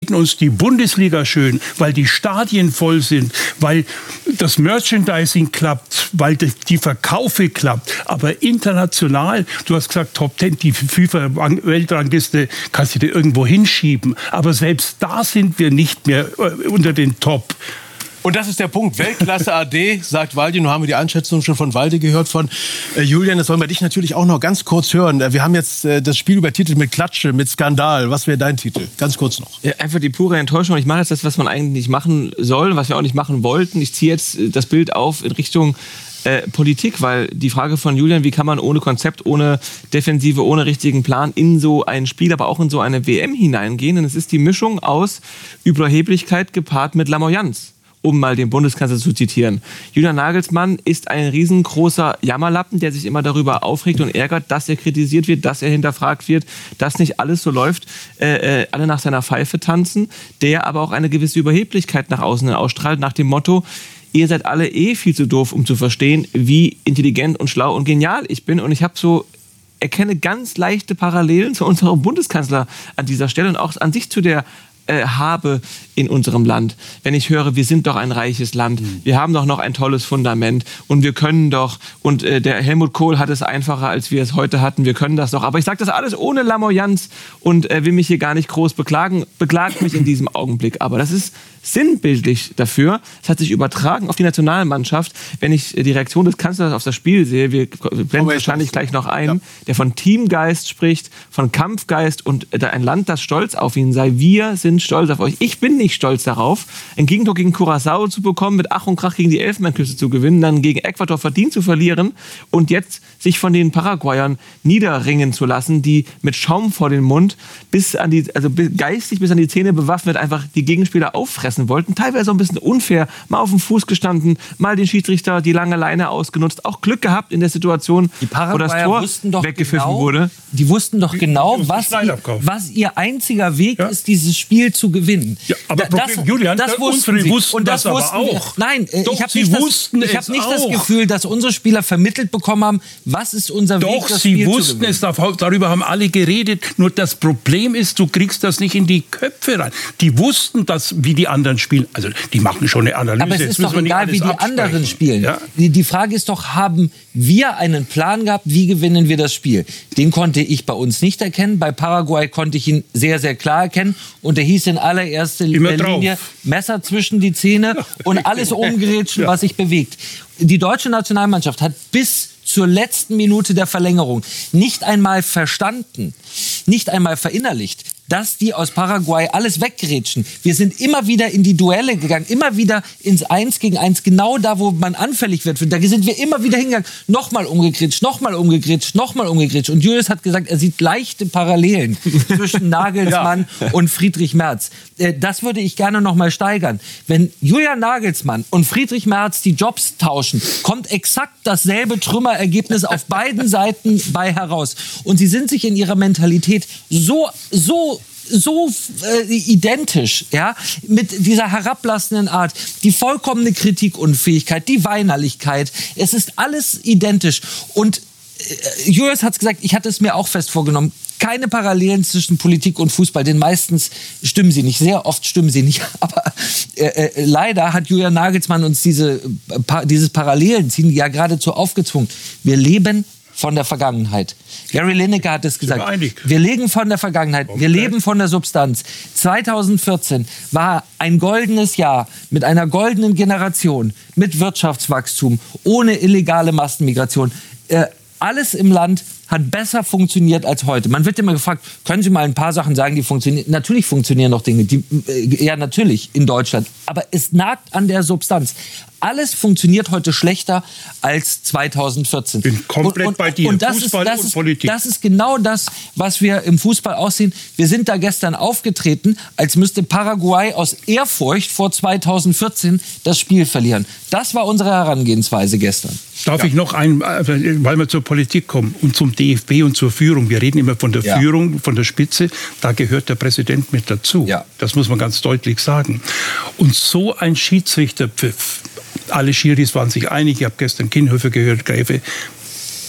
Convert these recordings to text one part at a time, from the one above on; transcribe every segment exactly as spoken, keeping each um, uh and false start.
reden uns die Bundesliga schön, weil die Stadien voll sind, weil das Merchandising klappt, weil die Verkaufe klappt. Aber international, du hast gesagt, Top Ten, die FIFA-Weltrangliste kannst du dir irgendwo hinschieben. Aber selbst da sind wir nicht mehr äh, unter den Top. Und das ist der Punkt. Weltklasse A D, sagt Waldi. Nun haben wir die Einschätzung schon von Waldi gehört, von äh, Julian. Das wollen wir dich natürlich auch noch ganz kurz hören. Wir haben jetzt äh, das Spiel übertitelt mit Klatsche, mit Skandal. Was wäre dein Titel? Ganz kurz noch. Ja, einfach die pure Enttäuschung. Ich mache jetzt das, was man eigentlich nicht machen soll, was wir auch nicht machen wollten. Ich ziehe jetzt das Bild auf in Richtung äh, Politik, weil die Frage von Julian, wie kann man ohne Konzept, ohne Defensive, ohne richtigen Plan in so ein Spiel, aber auch in so eine W M hineingehen. Und es ist die Mischung aus Überheblichkeit gepaart mit Lamoyanz, um mal den Bundeskanzler zu zitieren. Julian Nagelsmann ist ein riesengroßer Jammerlappen, der sich immer darüber aufregt und ärgert, dass er kritisiert wird, dass er hinterfragt wird, dass nicht alles so läuft, äh, äh, alle nach seiner Pfeife tanzen, der aber auch eine gewisse Überheblichkeit nach außen ausstrahlt, nach dem Motto, ihr seid alle eh viel zu doof, um zu verstehen, wie intelligent und schlau und genial ich bin. Und ich habe so erkenne ganz leichte Parallelen zu unserem Bundeskanzler an dieser Stelle und auch an sich zu der habe in unserem Land. Wenn ich höre, wir sind doch ein reiches Land, mhm. wir haben doch noch ein tolles Fundament und wir können doch, und äh, der Helmut Kohl hat es einfacher, als wir es heute hatten, wir können das doch. Aber ich sage das alles ohne Lamoyanz und äh, will mich hier gar nicht groß beklagen, beklagt mich in diesem Augenblick. Aber das ist sinnbildlich dafür. Es hat sich übertragen auf die Nationalmannschaft. Wenn ich die Reaktion des Kanzlers auf das Spiel sehe, wir blenden wahrscheinlich gleich noch ein, ja. der von Teamgeist spricht, von Kampfgeist und ein Land, das stolz auf ihn sei. Wir sind stolz auf euch. Ich bin nicht stolz darauf, ein Gegentor gegen Curaçao zu bekommen, mit Ach und Krach gegen die Elfenbeinküste zu gewinnen, dann gegen Ecuador verdient zu verlieren und jetzt sich von den Paraguayern niederringen zu lassen, die mit Schaum vor den Mund bis an die, also geistig bis an die Zähne bewaffnet einfach die Gegenspieler auffressen wollten. Teilweise so ein bisschen unfair, mal auf dem Fuß gestanden, mal den Schiedsrichter die lange Leine ausgenutzt, auch Glück gehabt in der Situation, wo das Tor weggepfiffen genau, wurde. Die wussten doch genau, was, ihr, was ihr einziger Weg ja. ist, dieses Spiel zu gewinnen. Ja, aber das, Problem, Julian, das wussten unsere sie. wussten und das, das wussten aber wir. auch. Nein, Doch, ich habe sie nicht, wussten das, ich es hab nicht auch. das Gefühl, dass unsere Spieler vermittelt bekommen haben, was ist unser Doch, Weg, das sie Spiel wussten zu es, darüber haben alle geredet. Nur das Problem ist, du kriegst das nicht in die Köpfe rein. Die wussten das, wie die anderen spielen. Also die machen schon eine Analyse. Aber es ist doch egal, wie die absprechen. anderen spielen. Ja? Die, die Frage ist doch, haben wir einen Plan gehabt, wie gewinnen wir das Spiel? Den konnte ich bei uns nicht erkennen. Bei Paraguay konnte ich ihn sehr, sehr klar erkennen. Und der hieß in allererster Linie Messer zwischen die Zähne und alles umgerätschen, ja. was sich bewegt. Die deutsche Nationalmannschaft hat bis zur letzten Minute der Verlängerung nicht einmal verstanden, nicht einmal verinnerlicht, dass die aus Paraguay alles weggerätschen. Wir sind immer wieder in die Duelle gegangen, immer wieder ins Eins gegen Eins, genau da, wo man anfällig wird. Da sind wir immer wieder hingegangen, nochmal umgegrätscht, nochmal umgegrätscht, nochmal umgegrätscht. Und Julius hat gesagt, er sieht leichte Parallelen zwischen Nagelsmann ja. und Friedrich Merz. Das würde ich gerne nochmal steigern. Wenn Julian Nagelsmann und Friedrich Merz die Jobs tauschen, kommt exakt dasselbe Trümmerergebnis auf beiden Seiten bei heraus. Und sie sind sich in ihrer Mentalität so, so so äh, identisch, ja, mit dieser herablassenden Art, die vollkommene Kritikunfähigkeit, die Weinerlichkeit, es ist alles identisch. Und äh, Julius hat gesagt, ich hatte es mir auch fest vorgenommen, keine Parallelen zwischen Politik und Fußball, denn meistens stimmen sie nicht, sehr oft stimmen sie nicht, aber äh, äh, leider hat Julian Nagelsmann uns diese, pa- dieses Parallelenziehen ja geradezu aufgezwungen. Wir leben von der Vergangenheit. Gary Lineker hat es gesagt. Wir leben von der Vergangenheit, okay. wir leben von der Substanz. zweitausendvierzehn war ein goldenes Jahr mit einer goldenen Generation, mit Wirtschaftswachstum, ohne illegale Massenmigration. Äh, alles im Land hat besser funktioniert als heute. Man wird immer gefragt, können Sie mal ein paar Sachen sagen, die funktionieren? Natürlich funktionieren noch Dinge, die, äh, ja natürlich in Deutschland, aber es nagt an der Substanz. Alles funktioniert heute schlechter als zweitausendvierzehn. Ich bin komplett und, und, bei dir. Und das Fußball ist, das und ist, Politik. Das ist genau das, was wir im Fußball aussehen. Wir sind da gestern aufgetreten, als müsste Paraguay aus Ehrfurcht vor zweitausendvierzehn das Spiel verlieren. Das war unsere Herangehensweise gestern. Darf ja. ich noch ein, weil wir zur Politik kommen und zum D F B und zur Führung. Wir reden immer von der ja. Führung, von der Spitze. Da gehört der Präsident mit dazu. Ja. Das muss man ganz deutlich sagen. Und so ein Schiedsrichterpfiff, alle Schiris waren sich einig, ich habe gestern Kienhöfer gehört, Gräfe,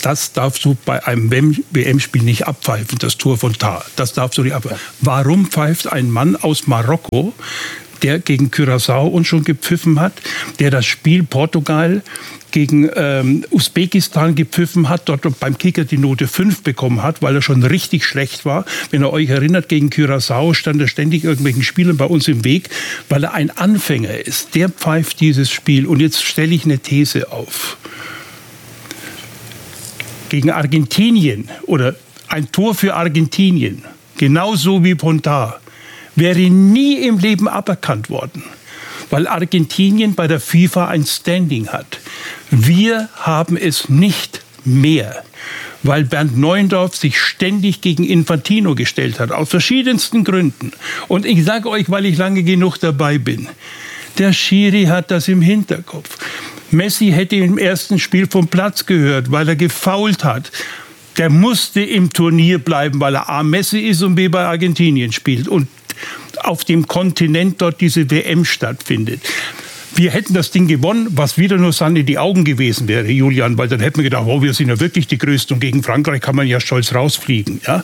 das darfst du bei einem W M-Spiel nicht abpfeifen, das Tor von Tah. Das darfst du nicht abpfeifen. Warum pfeift ein Mann aus Marokko, der gegen Curaçao uns schon gepfiffen hat, der das Spiel Portugal gegen ähm, Usbekistan gepfiffen hat, dort beim Kicker die Note fünf bekommen hat, weil er schon richtig schlecht war. Wenn ihr euch erinnert, gegen Curaçao stand er ständig irgendwelchen Spielern bei uns im Weg, weil er ein Anfänger ist. Der pfeift dieses Spiel. Und jetzt stelle ich eine These auf. Gegen Argentinien oder ein Tor für Argentinien, genauso wie Ponta, wäre nie im Leben aberkannt worden, weil Argentinien bei der FIFA ein Standing hat. Wir haben es nicht mehr, weil Bernd Neuendorf sich ständig gegen Infantino gestellt hat, aus verschiedensten Gründen. Und ich sage euch, weil ich lange genug dabei bin, der Schiri hat das im Hinterkopf. Messi hätte im ersten Spiel vom Platz gehört, weil er gefoult hat. Der musste im Turnier bleiben, weil er A. Messi ist und B. bei Argentinien spielt. Und auf dem Kontinent dort diese W M stattfindet. Wir hätten das Ding gewonnen, was wieder nur Sand in die Augen gewesen wäre, Julian, weil dann hätten wir gedacht, oh, wir sind ja wirklich die Größten und gegen Frankreich kann man ja stolz rausfliegen. Ja?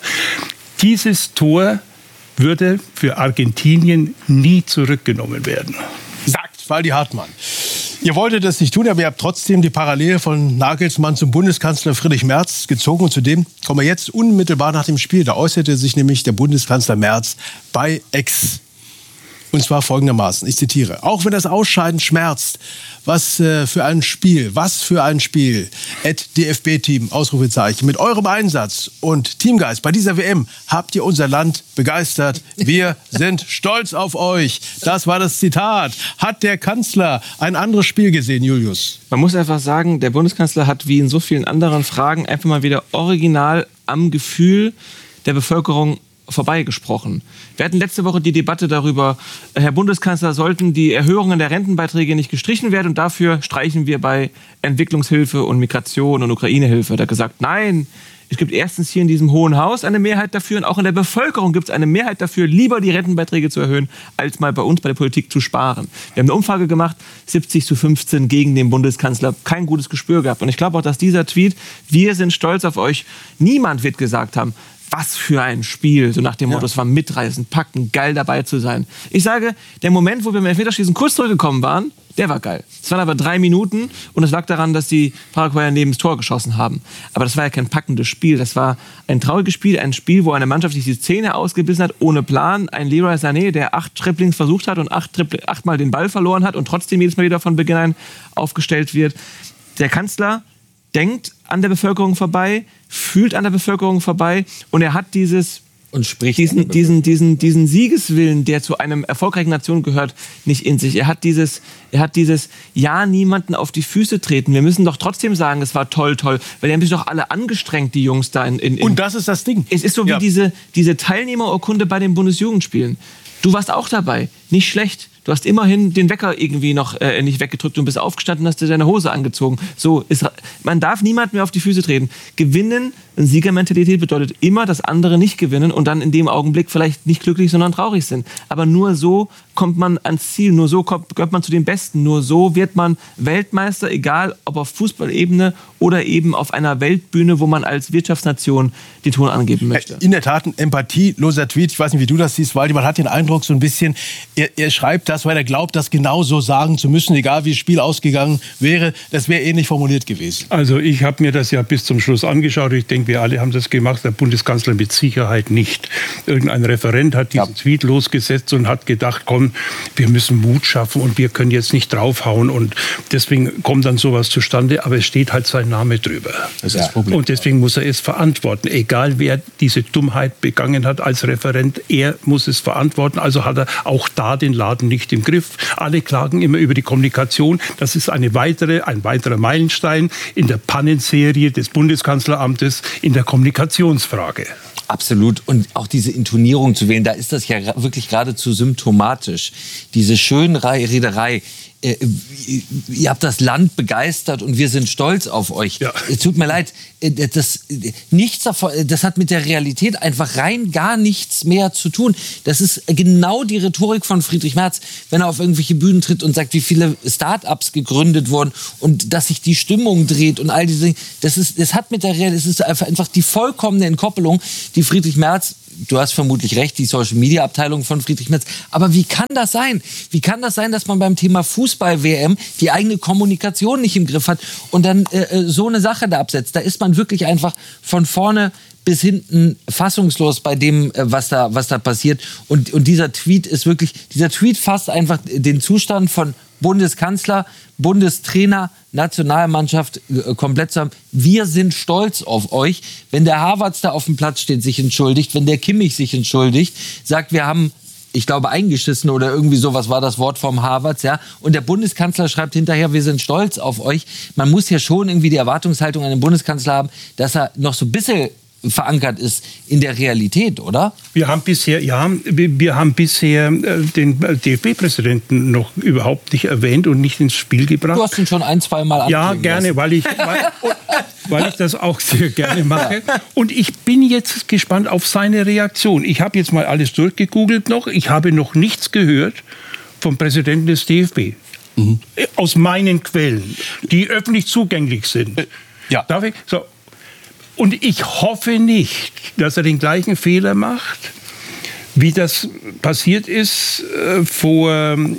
Dieses Tor würde für Argentinien nie zurückgenommen werden. Sagt Waldi Hartmann. Ihr wolltet das nicht tun, aber ihr habt trotzdem die Parallele von Nagelsmann zum Bundeskanzler Friedrich Merz gezogen. Und zudem kommen wir jetzt unmittelbar nach dem Spiel. Da äußerte sich nämlich der Bundeskanzler Merz bei X. Und zwar folgendermaßen, ich zitiere: Auch wenn das Ausscheiden schmerzt, was äh, für ein Spiel, was für ein Spiel, at D F B-Team, Ausrufezeichen. Mit eurem Einsatz und Teamgeist bei dieser W M habt ihr unser Land begeistert. Wir sind stolz auf euch. Das war das Zitat. Hat der Kanzler ein anderes Spiel gesehen, Julius? Man muss einfach sagen, der Bundeskanzler hat wie in so vielen anderen Fragen einfach mal wieder original am Gefühl der Bevölkerung vorbeigesprochen. Wir hatten letzte Woche die Debatte darüber, Herr Bundeskanzler, sollten die Erhöhungen der Rentenbeiträge nicht gestrichen werden und dafür streichen wir bei Entwicklungshilfe und Migration und Ukraine-Hilfe. Da hat gesagt, nein, es gibt erstens hier in diesem Hohen Haus eine Mehrheit dafür und auch in der Bevölkerung gibt es eine Mehrheit dafür, lieber die Rentenbeiträge zu erhöhen, als mal bei uns bei der Politik zu sparen. Wir haben eine Umfrage gemacht, siebzig zu fünfzehn gegen den Bundeskanzler, kein gutes Gespür gehabt. Und ich glaube auch, dass dieser Tweet, wir sind stolz auf euch, niemand wird gesagt haben, was für ein Spiel, so nach dem Motto, ja. Es war mitreißend, packen, geil dabei zu sein. Ich sage, der Moment, wo wir im Elfmeterschießen kurz zurückgekommen waren, der war geil. Es waren aber drei Minuten und es lag daran, dass die Paraguayer neben das Tor geschossen haben. Aber das war ja kein packendes Spiel. Das war ein trauriges Spiel, ein Spiel, wo eine Mannschaft sich die Zähne ausgebissen hat, ohne Plan. Ein Leroy Sané, der acht Triplings versucht hat und acht Tripl- achtmal den Ball verloren hat und trotzdem jedes Mal wieder von Beginn an aufgestellt wird. Der Kanzler denkt an der Bevölkerung vorbei, fühlt an der Bevölkerung vorbei und er hat dieses und spricht diesen, diesen, diesen, diesen Siegeswillen, der zu einem erfolgreichen Nation gehört, nicht in sich. Er hat dieses, er hat dieses ja, niemanden auf die Füße treten. Wir müssen doch trotzdem sagen, es war toll, toll, weil die haben sich doch alle angestrengt, die Jungs da. In, in, in und das ist das Ding. Es ist so wie ja. diese, diese Teilnehmerurkunde bei den Bundesjugendspielen. Du warst auch dabei, nicht schlecht. Du hast immerhin den Wecker irgendwie noch äh, nicht weggedrückt und bist aufgestanden und hast dir deine Hose angezogen. So ist, man darf niemand mehr auf die Füße treten. Gewinnen, eine Siegermentalität bedeutet immer, dass andere nicht gewinnen und dann in dem Augenblick vielleicht nicht glücklich, sondern traurig sind. Aber nur so kommt man ans Ziel, nur so kommt, gehört man zu den Besten, nur so wird man Weltmeister, egal ob auf Fußballebene oder eben auf einer Weltbühne, wo man als Wirtschaftsnation den Ton angeben möchte. In der Tat ein empathieloser Tweet. Ich weiß nicht, wie du das siehst, Waldi. Man hat den Eindruck so ein bisschen, er, er schreibt das, weil er glaubt, das genau so sagen zu müssen, egal wie das Spiel ausgegangen wäre. Das wäre ähnlich formuliert gewesen. Also ich habe mir das ja bis zum Schluss angeschaut. Ich denke, wir alle haben das gemacht. Der Bundeskanzler mit Sicherheit nicht. Irgendein Referent hat diesen ja. Tweet losgesetzt und hat gedacht, komm, wir müssen Mut schaffen und wir können jetzt nicht draufhauen. Und deswegen kommt dann sowas zustande. Aber es steht halt sein Name drüber. Das ist das Problem. Und deswegen muss er es verantworten. Egal, wer diese Dummheit begangen hat als Referent, er muss es verantworten. Also hat er auch da den Laden nicht im Griff. Alle klagen immer über die Kommunikation. Das ist eine weitere, ein weiterer Meilenstein in der Pannenserie des Bundeskanzleramtes in der Kommunikationsfrage. Absolut. Und auch diese Intonierung zu wählen, da ist das ja wirklich geradezu symptomatisch. Diese Schönrederei. äh, ihr habt das Land begeistert und wir sind stolz auf euch. Ja. Es tut mir leid, das, nichts davon, das hat mit der Realität einfach rein gar nichts mehr zu tun. Das ist genau die Rhetorik von Friedrich Merz, wenn er auf irgendwelche Bühnen tritt und sagt, wie viele Start-ups gegründet wurden und dass sich die Stimmung dreht und all diese Dinge. Das ist, das hat mit der Realität, es ist einfach, einfach die vollkommene Entkoppelung, die Friedrich Merz, du hast vermutlich recht, die Social-Media-Abteilung von Friedrich Merz. Aber wie kann das sein? Wie kann das sein, dass man beim Thema Fußball-W M die eigene Kommunikation nicht im Griff hat und dann äh, so eine Sache da absetzt? Da ist man wirklich einfach von vorne bis hinten fassungslos bei dem, äh, was da, was da passiert. Und, und dieser Tweet ist wirklich, dieser Tweet fasst einfach den Zustand von Bundeskanzler, Bundestrainer, Nationalmannschaft äh, komplett zusammen. Wir sind stolz auf euch. Wenn der Havertz da auf dem Platz steht, sich entschuldigt, wenn der Kimmich sich entschuldigt, sagt, wir haben, ich glaube, eingeschissen oder irgendwie sowas war das Wort vom Havertz, ja. Und der Bundeskanzler schreibt hinterher, wir sind stolz auf euch. Man muss ja schon irgendwie die Erwartungshaltung an den Bundeskanzler haben, dass er noch so ein bisschen verankert ist in der Realität, oder? Wir haben bisher, ja, wir haben bisher den D F B-Präsidenten noch überhaupt nicht erwähnt und nicht ins Spiel gebracht. Du hast ihn schon ein, zwei Mal Ja, gerne, weil ich, weil, weil ich das auch sehr gerne mache. Und ich bin jetzt gespannt auf seine Reaktion. Ich habe jetzt mal alles durchgegoogelt noch. Ich habe noch nichts gehört vom Präsidenten des D F B. Mhm. Aus meinen Quellen, die öffentlich zugänglich sind. Ja. Darf ich? So. Und ich hoffe nicht, dass er den gleichen Fehler macht, wie das passiert ist äh, vor äh,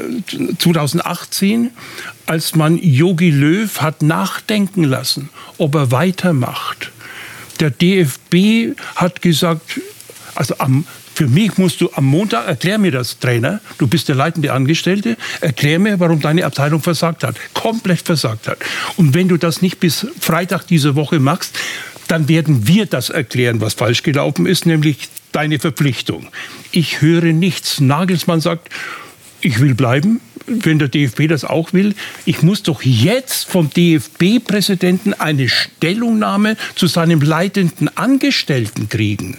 zweitausendachtzehn, als man Jogi Löw hat nachdenken lassen, ob er weitermacht. Der D F B hat gesagt, also am Für mich musst du am Montag, erklär mir das, Trainer, du bist der leitende Angestellte, erklär mir, warum deine Abteilung versagt hat, komplett versagt hat. Und wenn du das nicht bis Freitag diese Woche machst, dann werden wir das erklären, was falsch gelaufen ist, nämlich deine Verpflichtung. Ich höre nichts. Nagelsmann sagt, ich will bleiben, wenn der D F B das auch will. Ich muss doch jetzt vom D F B-Präsidenten eine Stellungnahme zu seinem leitenden Angestellten kriegen.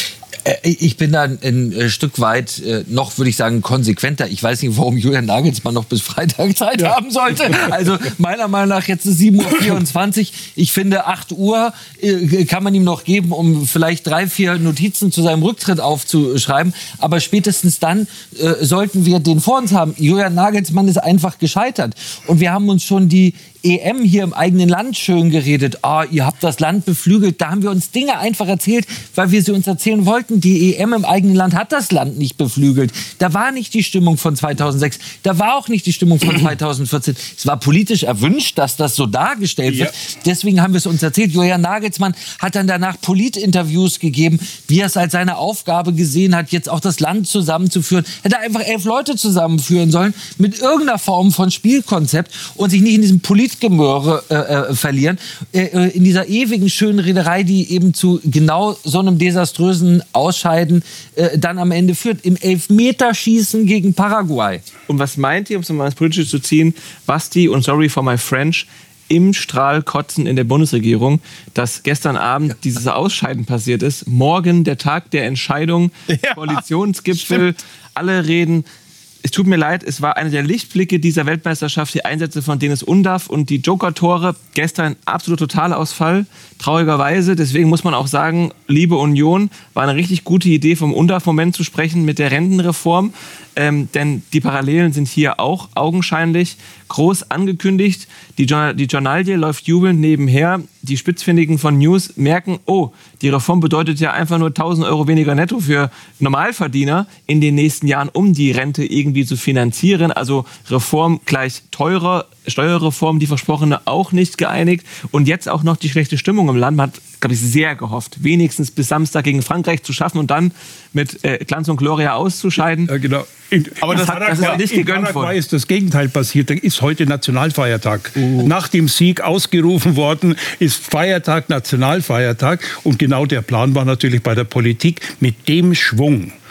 Ich bin da ein, ein Stück weit äh, noch, würde ich sagen, konsequenter. Ich weiß nicht, warum Julian Nagelsmann noch bis Freitag Zeit ja. haben sollte. Also meiner Meinung nach jetzt ist sieben Uhr vierundzwanzig. Ich finde, acht Uhr äh, kann man ihm noch geben, um vielleicht drei, vier Notizen zu seinem Rücktritt aufzuschreiben. Aber spätestens dann äh, sollten wir den vor uns haben. Julian Nagelsmann ist einfach gescheitert. Und wir haben uns schon die E M hier im eigenen Land schön geredet. Ah, ihr habt das Land beflügelt. Da haben wir uns Dinge einfach erzählt, weil wir sie uns erzählen wollten. Die E M im eigenen Land hat das Land nicht beflügelt. Da war nicht die Stimmung von zweitausendsechs. Da war auch nicht die Stimmung von zweitausendvierzehn. Es war politisch erwünscht, dass das so dargestellt wird. Ja. Deswegen haben wir es uns erzählt. Julian Nagelsmann hat dann danach Politinterviews gegeben, wie er es als seine Aufgabe gesehen hat, jetzt auch das Land zusammenzuführen. Hätte er einfach elf Leute zusammenführen sollen mit irgendeiner Form von Spielkonzept und sich nicht in diesem Polit Gemöre äh, äh, verlieren, äh, in dieser ewigen schönen Rederei, die eben zu genau so einem desaströsen Ausscheiden äh, dann am Ende führt, im Elfmeterschießen gegen Paraguay. Und was meint ihr, um es mal ins Politische zu ziehen, Basti und sorry for my French, im Strahl kotzen in der Bundesregierung, dass gestern Abend dieses Ausscheiden passiert ist, morgen der Tag der Entscheidung, ja, Koalitionsgipfel, stimmt. Alle reden. Es tut mir leid, es war einer der Lichtblicke dieser Weltmeisterschaft, die Einsätze von Deniz Undav und die Joker-Tore. Gestern absolut Totalausfall, traurigerweise. Deswegen muss man auch sagen, liebe Union, war eine richtig gute Idee, vom Undav-Moment zu sprechen mit der Rentenreform. Ähm, denn die Parallelen sind hier auch augenscheinlich groß angekündigt. Die, Journal- die Journalie läuft jubelnd nebenher. Die Spitzfindigen von News merken, oh, die Reform bedeutet ja einfach nur tausend Euro weniger netto für Normalverdiener in den nächsten Jahren, um die Rente irgendwie zu finanzieren. Also Reform gleich teurer, Steuerreform, die versprochene, auch nicht geeinigt. Und jetzt auch noch die schlechte Stimmung im Land. Man hat, glaube ich, sehr gehofft, wenigstens bis Samstag gegen Frankreich zu schaffen und dann mit äh, Glanz und Gloria auszuscheiden. Ja, genau. In, Aber das, hat, das ist nicht gegönnt worden. In Paraguay ist das Gegenteil passiert. Da ist heute Nationalfeiertag. Uh. Nach dem Sieg ausgerufen worden, ist Feiertag, Nationalfeiertag. Und genau der Plan war natürlich bei der Politik mit dem Schwung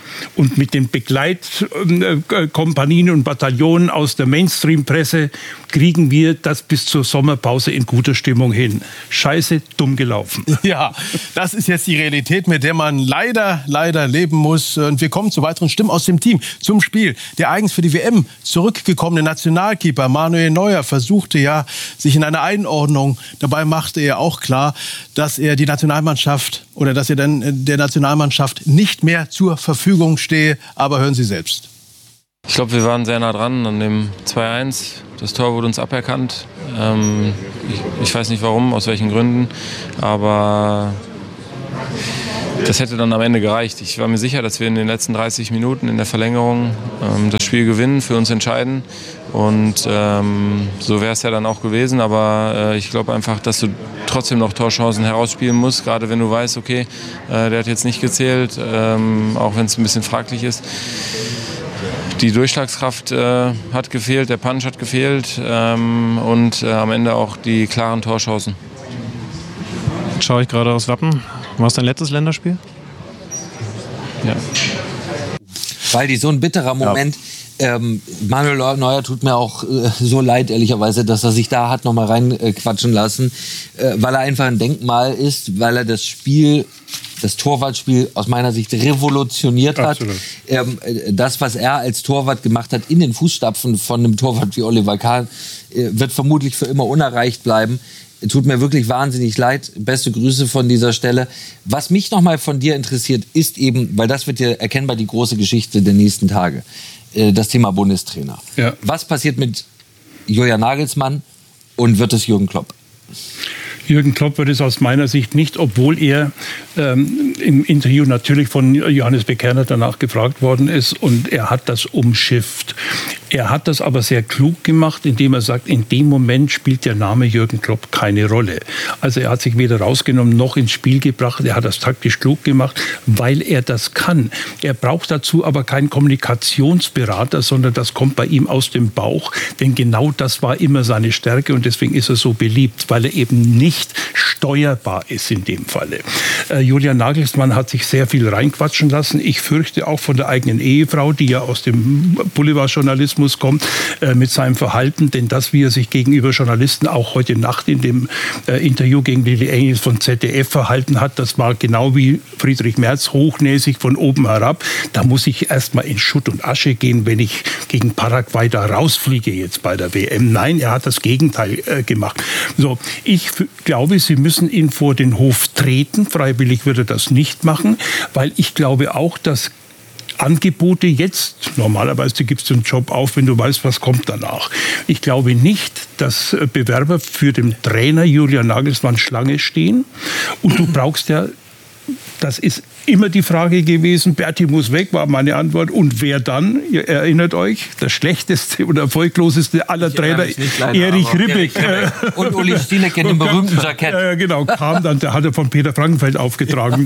und mit den Begleitkompanien und Bataillonen aus der Mainstream-Presse kriegen wir das bis zur Sommerpause in guter Stimmung hin. Scheiße, dumm gelaufen. Ja, das ist jetzt die Realität, mit der man leider, leider leben muss. Und wir kommen zu weiteren Stimmen aus dem Team. Zum Spiel. Der eigens für die W M zurückgekommene Nationalkeeper Manuel Neuer versuchte ja, sich in eine Einordnung. Dabei machte er auch klar, dass er die Nationalmannschaft oder dass er dann der Nationalmannschaft nicht mehr zur Verfügung stehe. Aber hören Sie selbst. Ich glaube, wir waren sehr nah dran an dem zwei eins. Das Tor wurde uns aberkannt. Ähm, ich, ich weiß nicht warum, aus welchen Gründen, aber das hätte dann am Ende gereicht. Ich war mir sicher, dass wir in den letzten dreißig Minuten in der Verlängerung ähm, das Spiel gewinnen, für uns entscheiden. Und ähm, so wäre es ja dann auch gewesen. Aber äh, ich glaube einfach, dass du trotzdem noch Torchancen herausspielen musst, gerade wenn du weißt, okay, äh, der hat jetzt nicht gezählt, ähm, auch wenn es ein bisschen fraglich ist. Die Durchschlagskraft äh, hat gefehlt, der Punch hat gefehlt ähm, und äh, am Ende auch die klaren Torchancen. Jetzt schaue ich gerade aus Wappen. War es dein letztes Länderspiel? Ja. Weil die so ein bitterer Moment. Ja. Ähm, Manuel Neuer tut mir auch äh, so leid, ehrlicherweise, dass er sich da hat noch mal reinquatschen äh, lassen, äh, weil er einfach ein Denkmal ist, weil er das Spiel, das Torwartspiel aus meiner Sicht revolutioniert hat. Ähm, das, was er als Torwart gemacht hat, in den Fußstapfen von einem Torwart wie Oliver Kahn, äh, wird vermutlich für immer unerreicht bleiben. Tut mir wirklich wahnsinnig leid. Beste Grüße von dieser Stelle. Was mich noch mal von dir interessiert, ist eben, weil das wird ja erkennbar die große Geschichte der nächsten Tage, äh, das Thema Bundestrainer. Ja. Was passiert mit Julian Nagelsmann und wird es Jürgen Klopp? Jürgen Klopp wird es aus meiner Sicht nicht, obwohl er ähm, im Interview natürlich von Johannes Bekerner danach gefragt worden ist und er hat das umschifft. Er hat das aber sehr klug gemacht, indem er sagt, in dem Moment spielt der Name Jürgen Klopp keine Rolle. Also er hat sich weder rausgenommen noch ins Spiel gebracht. Er hat das taktisch klug gemacht, weil er das kann. Er braucht dazu aber keinen Kommunikationsberater, sondern das kommt bei ihm aus dem Bauch. Denn genau das war immer seine Stärke und deswegen ist er so beliebt, weil er eben nicht steuerbar ist in dem Falle. Äh, Julian Nagelsmann hat sich sehr viel reinquatschen lassen. Ich fürchte auch von der eigenen Ehefrau, die ja aus dem Boulevardjournalismus kommt, äh, mit seinem Verhalten. Denn das, wie er sich gegenüber Journalisten auch heute Nacht in dem äh, Interview gegen Lili Engels von Z D F verhalten hat, das war genau wie Friedrich Merz, hochnäsig von oben herab. Da muss ich erstmal in Schutt und Asche gehen, wenn ich gegen Paraguay da rausfliege jetzt bei der W M. Nein, er hat das Gegenteil äh, gemacht. So, ich Ich glaube, sie müssen ihn vor den Hof treten. Freiwillig würde er das nicht machen, weil ich glaube auch, dass Angebote jetzt, normalerweise gibst du einen Job auf, wenn du weißt, was kommt danach. Ich glaube nicht, dass Bewerber für den Trainer Julian Nagelsmann Schlange stehen. Und du brauchst ja, das ist immer die Frage gewesen, Berti muss weg, war meine Antwort. Und wer dann? Ihr erinnert euch, der schlechteste oder erfolgloseste aller Trainer, Erich Ribbeck. Und Uli Stielek in dem berühmten Jackett. Ja, genau, kam dann, der hat er von Peter Frankenfeld aufgetragen.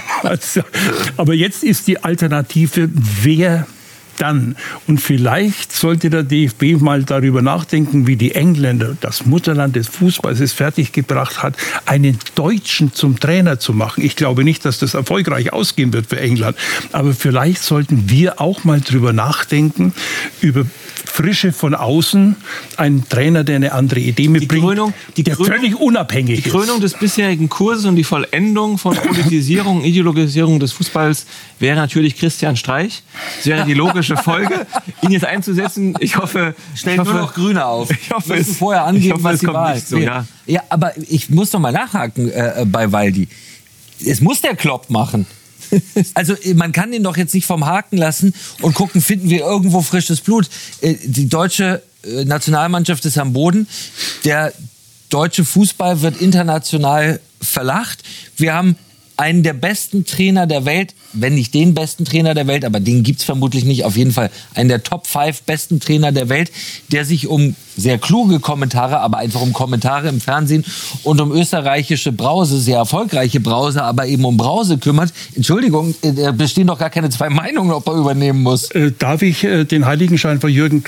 Aber jetzt ist die Alternative, wer dann? Und vielleicht sollte der D F B mal darüber nachdenken, wie die Engländer, das Mutterland des Fußballs, es fertiggebracht hat, einen Deutschen zum Trainer zu machen. Ich glaube nicht, dass das erfolgreich ausgehen wird für England. Aber vielleicht sollten wir auch mal drüber nachdenken, über Frische von außen, einen Trainer, der eine andere Idee mitbringt, die Krönung, die der Krönung, völlig unabhängig ist. Die Krönung des bisherigen Kurses und die Vollendung von Politisierung, Ideologisierung des Fußballs wäre natürlich Christian Streich. Das wäre die logische Folge, ihn jetzt einzusetzen. Ich hoffe, stellt nur noch Grüne auf. Ich hoffe, es vorher angeben, hoffe, was es sie kommt war. Nicht so, ja. ja, aber ich muss noch mal nachhaken äh, bei Waldi. Es muss der Klopp machen. Also man kann ihn doch jetzt nicht vom Haken lassen und gucken, finden wir irgendwo frisches Blut. Die deutsche Nationalmannschaft ist am Boden. Der deutsche Fußball wird international verlacht. Wir haben einen der besten Trainer der Welt, wenn nicht den besten Trainer der Welt, aber den gibt's vermutlich nicht, auf jeden Fall einen der Top fünf besten Trainer der Welt, der sich um sehr kluge Kommentare, aber einfach um Kommentare im Fernsehen und um österreichische Brause, sehr erfolgreiche Brause, aber eben um Brause kümmert. Entschuldigung, da bestehen doch gar keine zwei Meinungen, ob er übernehmen muss. Äh, darf ich äh, den Heiligenschein von Jürgen Klopp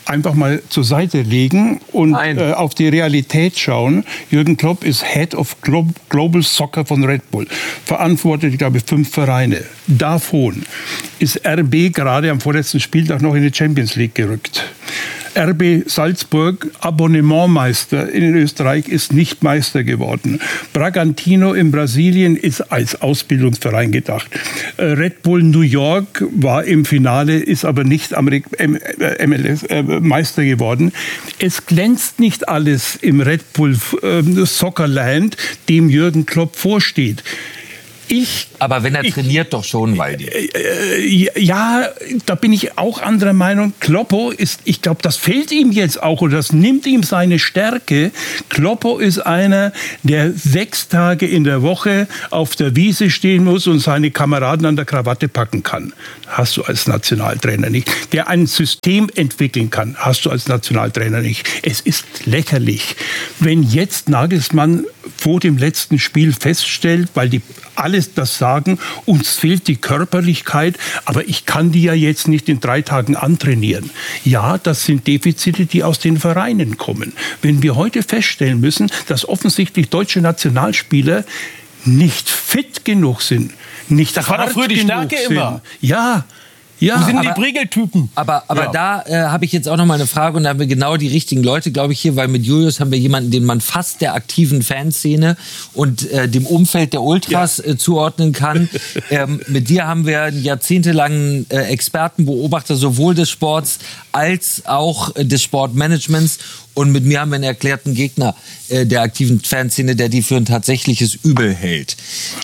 einfach mal zur Seite legen und äh, auf die Realität schauen. Jürgen Klopp ist Head of Glo- Global Soccer von Red Bull. Verantwortet, ich glaube, fünf Vereine. Davon ist R B gerade am vorletzten Spieltag noch in die Champions League gerückt. R B Salzburg, Abonnementmeister in Österreich, ist nicht Meister geworden. Bragantino in Brasilien ist als Ausbildungsverein gedacht. Red Bull New York war im Finale, ist aber nicht Amerik- M L S äh, Meister geworden. Es glänzt nicht alles im Red Bull äh, Soccerland, dem Jürgen Klopp vorsteht. Ich, Aber wenn er ich, trainiert, doch schon, Waldi. Äh, ja, da bin ich auch anderer Meinung. Kloppo ist, ich glaube, das fehlt ihm jetzt auch oder das nimmt ihm seine Stärke. Kloppo ist einer, der sechs Tage in der Woche auf der Wiese stehen muss und seine Kameraden an der Krawatte packen kann. Hast du als Nationaltrainer nicht. Der ein System entwickeln kann, hast du als Nationaltrainer nicht. Es ist lächerlich, wenn jetzt Nagelsmann vor dem letzten Spiel feststellt, weil die alles das sagen, uns fehlt die Körperlichkeit, aber ich kann die ja jetzt nicht in drei Tagen antrainieren. Ja, das sind Defizite, die aus den Vereinen kommen. Wenn wir heute feststellen müssen, dass offensichtlich deutsche Nationalspieler nicht fit genug sind, nicht das war doch früher die Stärke sind. immer. Ja. Ja, Wo sind aber, die Briegeltypen? Aber, aber ja. da äh, habe ich jetzt auch noch mal eine Frage und da haben wir genau die richtigen Leute, glaube ich, hier, weil mit Julius haben wir jemanden, den man fast der aktiven Fanszene und äh, dem Umfeld der Ultras ja. äh, zuordnen kann. ähm, mit dir haben wir einen jahrzehntelangen äh, Experten, Beobachter sowohl des Sports als auch äh, des Sportmanagements. Und mit mir haben wir einen erklärten Gegner äh, der aktiven Fanszene, der die für ein tatsächliches Übel hält.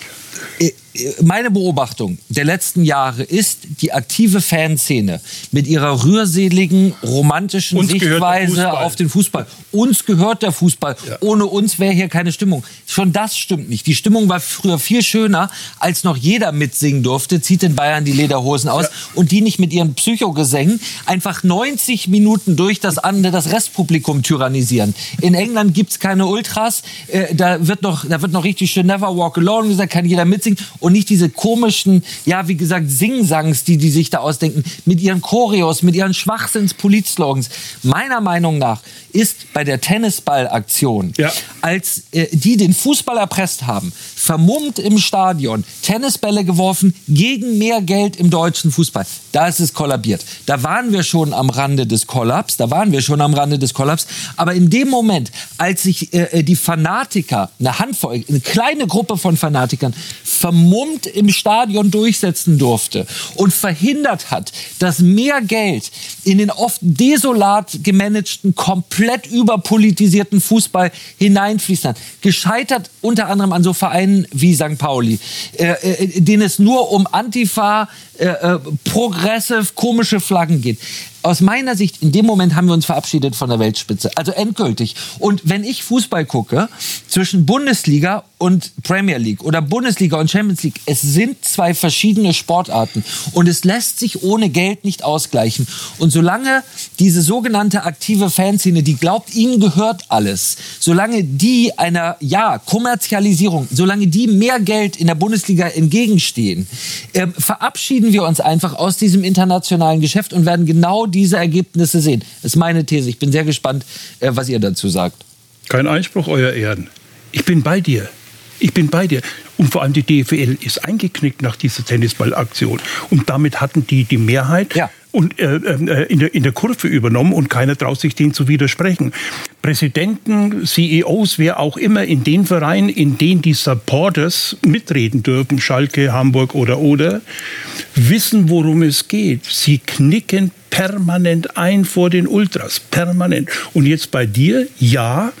Meine Beobachtung der letzten Jahre ist, die aktive Fanszene mit ihrer rührseligen, romantischen uns Sichtweise auf den Fußball. Uns gehört der Fußball. Ja. Ohne uns wäre hier keine Stimmung. Schon das stimmt nicht. Die Stimmung war früher viel schöner, als noch jeder mitsingen durfte. Zieht in Bayern die Lederhosen aus. Ja. Und die nicht mit ihren Psychogesängen einfach neunzig Minuten durch das andere, das Restpublikum tyrannisieren. In England gibt's keine Ultras. Äh, da wird noch, da wird noch richtig schön Never Walk Alone gesagt, kann jeder mitsingen. Und nicht diese komischen, ja, wie gesagt, Singsangs, die die sich da ausdenken, mit ihren Choreos, mit ihren Schwachsinns-Polit-Slogans. Meiner Meinung nach ist bei der Tennisball-Aktion, ja. als äh, die den Fußball erpresst haben, vermummt im Stadion, Tennisbälle geworfen gegen mehr Geld im deutschen Fußball. Da ist es kollabiert. Da waren wir schon am Rande des Kollaps, da waren wir schon am Rande des Kollaps. Aber in dem Moment, als sich äh, die Fanatiker, eine Handvoll, eine kleine Gruppe von Fanatikern, vermummt im Stadion durchsetzen durfte und verhindert hat, dass mehr Geld in den oft desolat gemanagten, komplett überpolitisierten Fußball hineinfließt hat. Gescheitert unter anderem an so Vereinen wie Sankt Pauli, äh, äh, denen es nur um Antifa, äh, äh, progressive, komische Flaggen geht. Aus meiner Sicht, in dem Moment haben wir uns verabschiedet von der Weltspitze. Also endgültig. Und wenn ich Fußball gucke, zwischen Bundesliga und Premier League oder Bundesliga und Champions League, es sind zwei verschiedene Sportarten. Und es lässt sich ohne Geld nicht ausgleichen. Und solange diese sogenannte aktive Fanszene, die glaubt, ihnen gehört alles, solange die einer, ja, Kommerzialisierung, solange die mehr Geld in der Bundesliga entgegenstehen, äh, verabschieden wir uns einfach aus diesem internationalen Geschäft und werden genau diese Ergebnisse sehen. Das ist meine These. Ich bin sehr gespannt, was ihr dazu sagt. Kein Einspruch, Euer Ehren. Ich bin bei dir. Ich bin bei dir. Und vor allem die D F L ist eingeknickt nach dieser Tennisballaktion. Und damit hatten die die Mehrheit ja. und, äh, äh, in, der, in der Kurve übernommen und keiner traut sich, denen zu widersprechen. Präsidenten, C E Os, wer auch immer in den Vereinen, in denen die Supporters mitreden dürfen, Schalke, Hamburg oder oder, wissen, worum es geht. Sie knicken permanent ein vor den Ultras. Permanent. Und jetzt bei dir, ja,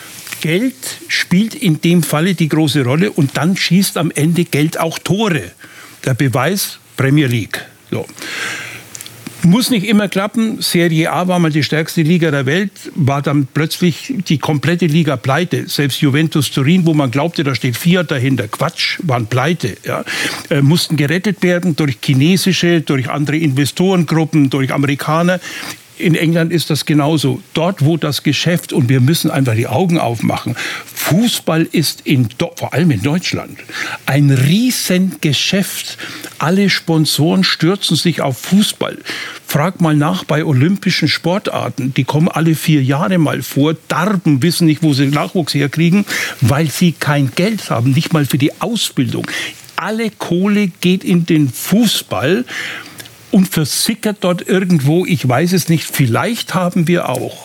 Geld spielt in dem Falle die große Rolle und dann schießt am Ende Geld auch Tore. Der Beweis, Premier League. So. Muss nicht immer klappen. Serie A war mal die stärkste Liga der Welt, war dann plötzlich die komplette Liga pleite. Selbst Juventus Turin, wo man glaubte, da steht Fiat dahinter. Quatsch, waren pleite. Ja. Äh, mussten gerettet werden durch chinesische, durch andere Investorengruppen, durch Amerikaner. In England ist das genauso. Dort, wo das Geschäft, und wir müssen einfach die Augen aufmachen, Fußball ist in, vor allem in Deutschland ein Riesengeschäft. Alle Sponsoren stürzen sich auf Fußball. Frag mal nach bei olympischen Sportarten. Die kommen alle vier Jahre mal vor. Darben wissen nicht, wo sie Nachwuchs herkriegen, weil sie kein Geld haben, nicht mal für die Ausbildung. Alle Kohle geht in den Fußball und versickert dort irgendwo, ich weiß es nicht, vielleicht haben wir auch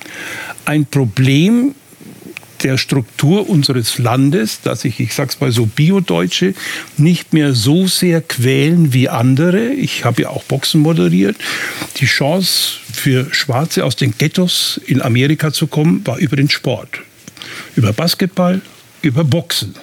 ein Problem der Struktur unseres Landes, dass sich, ich sag's mal so, Bio-Deutsche nicht mehr so sehr quälen wie andere. Ich habe ja auch Boxen moderiert. Die Chance für Schwarze aus den Ghettos in Amerika zu kommen, war über den Sport. Über Basketball, über Boxen.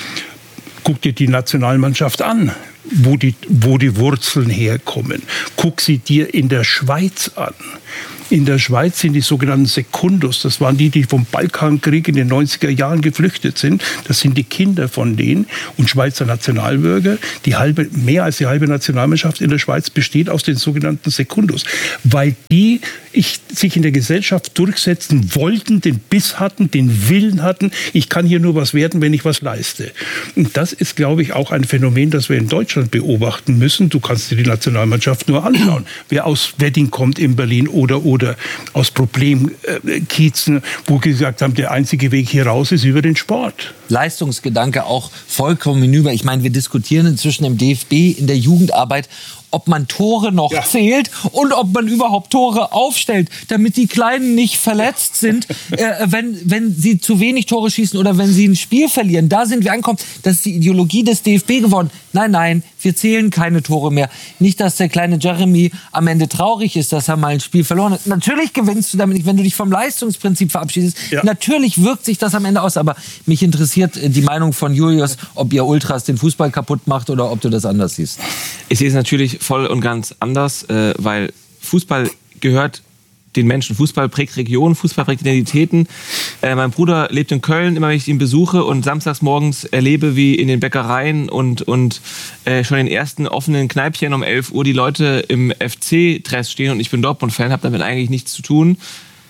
Guck dir die Nationalmannschaft an, wo die, wo die Wurzeln herkommen. Guck sie dir in der Schweiz an. In der Schweiz sind die sogenannten Sekundos. Das waren die, die vom Balkankrieg in den neunziger Jahren geflüchtet sind. Das sind die Kinder von denen. Und Schweizer Nationalbürger, die halbe, mehr als die halbe Nationalmannschaft in der Schweiz besteht aus den sogenannten Sekundos. Weil die ich, sich in der Gesellschaft durchsetzen wollten, den Biss hatten, den Willen hatten. Ich kann hier nur was werden, wenn ich was leiste. Und das ist, glaube ich, auch ein Phänomen, das wir in Deutschland beobachten müssen. Du kannst dir die Nationalmannschaft nur anschauen. Wer aus Wedding kommt in Berlin oder oder Oder aus Problemkiezen, wo gesagt haben, der einzige Weg hier raus ist über den Sport. Leistungsgedanke auch vollkommen hinüber. Ich meine, wir diskutieren inzwischen im D F B in der Jugendarbeit, ob man Tore noch ja. zählt und ob man überhaupt Tore aufstellt, damit die Kleinen nicht verletzt sind, äh, wenn, wenn sie zu wenig Tore schießen oder wenn sie ein Spiel verlieren. Da sind wir angekommen. Das ist die Ideologie des D F B geworden. Nein, nein, wir zählen keine Tore mehr. Nicht, dass der kleine Jeremy am Ende traurig ist, dass er mal ein Spiel verloren hat. Natürlich gewinnst du damit nicht, wenn du dich vom Leistungsprinzip verabschiedest. Ja. Natürlich wirkt sich das am Ende aus. Aber mich interessiert die Meinung von Julius, ob ihr Ultras den Fußball kaputt macht oder ob du das anders siehst. Ich sehe es natürlich voll und ganz anders, äh, weil Fußball gehört den Menschen. Fußball prägt Regionen, Fußball prägt Identitäten. Äh, mein Bruder lebt in Köln, immer wenn ich ihn besuche und samstags morgens erlebe, wie in den Bäckereien und, und äh, schon in den ersten offenen Kneipchen um elf Uhr die Leute im F C-Dress stehen und ich bin Dortmund-Fan, habe damit eigentlich nichts zu tun.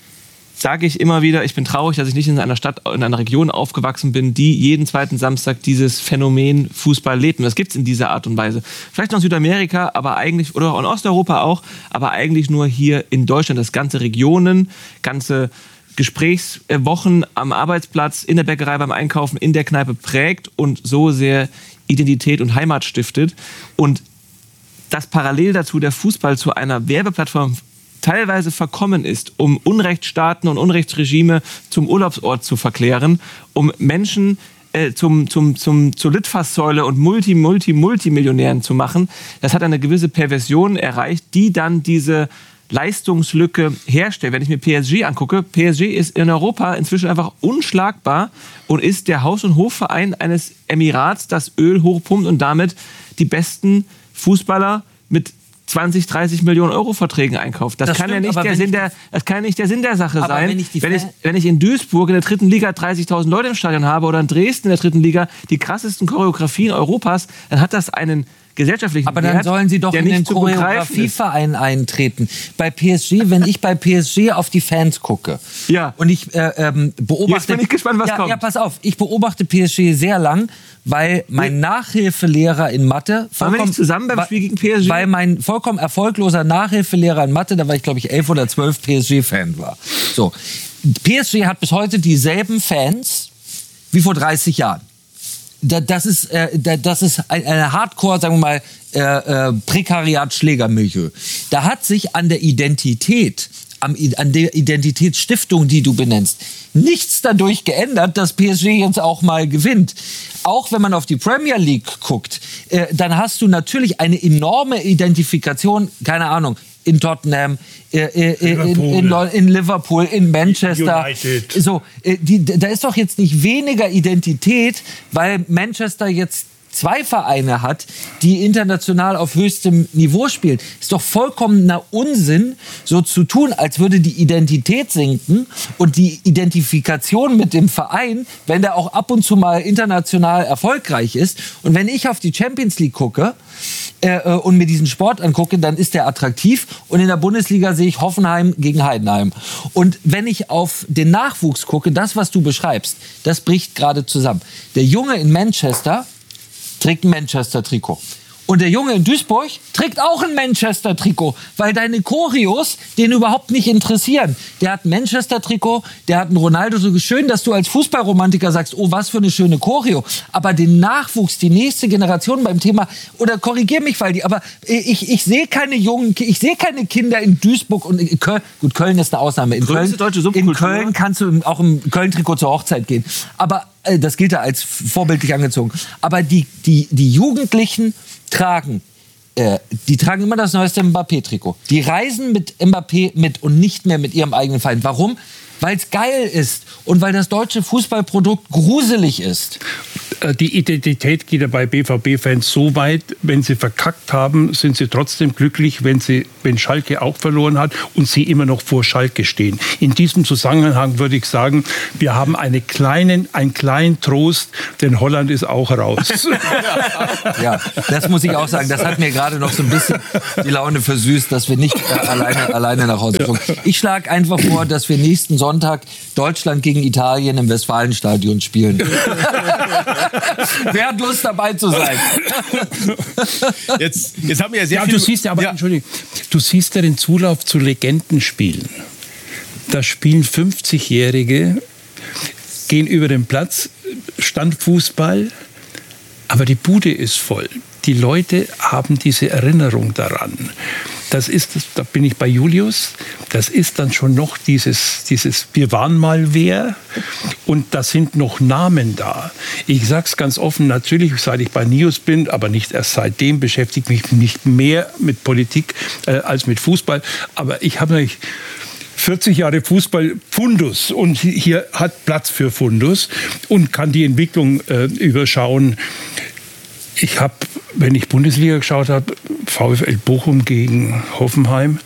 Sage ich immer wieder, ich bin traurig, dass ich nicht in einer Stadt, in einer Region aufgewachsen bin, die jeden zweiten Samstag dieses Phänomen Fußball lebt. Und das gibt es in dieser Art und Weise. Vielleicht noch in Südamerika, aber eigentlich, oder auch in Osteuropa auch, aber eigentlich nur hier in Deutschland. Das ganze Regionen, ganze Gesprächswochen am Arbeitsplatz, in der Bäckerei, beim Einkaufen, in der Kneipe prägt und so sehr Identität und Heimat stiftet. Und dass parallel dazu der Fußball zu einer Werbeplattform teilweise verkommen ist, um Unrechtsstaaten und Unrechtsregime zum Urlaubsort zu verklären, um Menschen äh, zum, zum, zum, zur Litfaßsäule und Multi, Multi, Multimillionären zu machen. Das hat eine gewisse Perversion erreicht, die dann diese Leistungslücke herstellt. Wenn ich mir P S G angucke, P S G ist in Europa inzwischen einfach unschlagbar und ist der Haus- und Hofverein eines Emirats, das Öl hochpumpt und damit die besten Fußballer mit zwanzig, dreißig Millionen Euro Verträgen einkauft. Das, das kann stimmt, ja nicht der Sinn der, das kann nicht der Sinn der Sache sein. Wenn ich, wenn, ich, wenn ich in Duisburg in der dritten Liga dreißigtausend Leute im Stadion habe oder in Dresden in der dritten Liga die krassesten Choreografien Europas, dann hat das einen gesellschaftlichen Aber dann Wert, sollen sie doch in den Choreografieverein eintreten. Bei P S G, wenn ich bei P S G auf die Fans gucke ja. und ich äh, ähm, beobachte... Jetzt bin ich gespannt, was ja, kommt. Ja, pass auf. Ich beobachte P S G sehr lang, weil mein Nachhilfelehrer in Mathe... Waren wir nicht zusammen beim Spiel gegen P S G? Weil mein vollkommen erfolgloser Nachhilfelehrer in Mathe, da war ich glaube ich elf oder zwölf P S G-Fan war. So. P S G hat bis heute dieselben Fans wie vor dreißig Jahren. Das ist, äh, das ist eine Hardcore, sagen wir mal, äh, äh, Prekariat-Schlägermilieu. Da hat sich an der Identität, am, an der Identitätsstiftung, die du benennst, nichts dadurch geändert, dass P S G jetzt auch mal gewinnt. Auch wenn man auf die Premier League guckt, äh, dann hast du natürlich eine enorme Identifikation, keine Ahnung, in Tottenham, äh, äh, in, in, in Liverpool, in Manchester. United. So, äh, die, da ist doch jetzt nicht weniger Identität, weil Manchester jetzt zwei Vereine hat, die international auf höchstem Niveau spielen. Ist doch vollkommener Unsinn, so zu tun, als würde die Identität sinken und die Identifikation mit dem Verein, wenn der auch ab und zu mal international erfolgreich ist. Und wenn ich auf die Champions League gucke äh, und mir diesen Sport angucke, dann ist der attraktiv. Und in der Bundesliga sehe ich Hoffenheim gegen Heidenheim. Und wenn ich auf den Nachwuchs gucke, das, was du beschreibst, das bricht gerade zusammen. Der Junge in Manchester trägt ein Manchester-Trikot. Und der Junge in Duisburg trägt auch ein Manchester-Trikot, weil deine Choreos den überhaupt nicht interessieren. Der hat ein Manchester-Trikot, der hat ein Ronaldo. So schön, dass du als Fußballromantiker sagst, oh, was für eine schöne Choreo. Aber den Nachwuchs, die nächste Generation beim Thema, oder korrigier mich, Waldi, aber ich, ich sehe keine jungen, ich sehe keine Kinder in Duisburg und in Köln. Gut, Köln ist eine Ausnahme. In Köln, in Köln kannst du auch im Köln-Trikot zur Hochzeit gehen. Aber äh, das gilt da als vorbildlich angezogen. Aber die, die, die Jugendlichen tragen, äh, die tragen immer das neueste Mbappé-Trikot. Die reisen mit Mbappé mit und nicht mehr mit ihrem eigenen Verein. Warum? Weil es geil ist und weil das deutsche Fußballprodukt gruselig ist. Die Identität geht ja bei B V B-Fans so weit, wenn sie verkackt haben, sind sie trotzdem glücklich, wenn, sie, wenn Schalke auch verloren hat und sie immer noch vor Schalke stehen. In diesem Zusammenhang würde ich sagen, wir haben eine kleinen, einen kleinen Trost, denn Holland ist auch raus. Ja, das muss ich auch sagen. Das hat mir gerade noch so ein bisschen die Laune versüßt, dass wir nicht äh, alleine, alleine nach Hause kommen. Ich schlage einfach vor, dass wir nächsten Sonntag Deutschland gegen Italien im Westfalenstadion spielen. Wer hat Lust, dabei zu sein? Jetzt, jetzt haben wir ja sehr ja, viel... Du siehst ja, aber, ja. Entschuldigung, du siehst ja den Zulauf zu Legendenspielen. Da spielen fünfzigjährige, gehen über den Platz, Standfußball, aber die Bude ist voll. Die Leute haben diese Erinnerung daran. Das ist, da bin ich bei Julius, das ist dann schon noch dieses, dieses wir waren mal wer und da sind noch Namen da. Ich sag's ganz offen, natürlich, seit ich bei Nius bin, aber nicht erst seitdem, beschäftige ich mich nicht mehr mit Politik äh, als mit Fußball. Aber ich habe natürlich vierzig Jahre Fußball Fundus und hier hat Platz für Fundus und kann die Entwicklung äh, überschauen. Ich habe, wenn ich Bundesliga geschaut habe, VfL Bochum gegen Hoffenheim,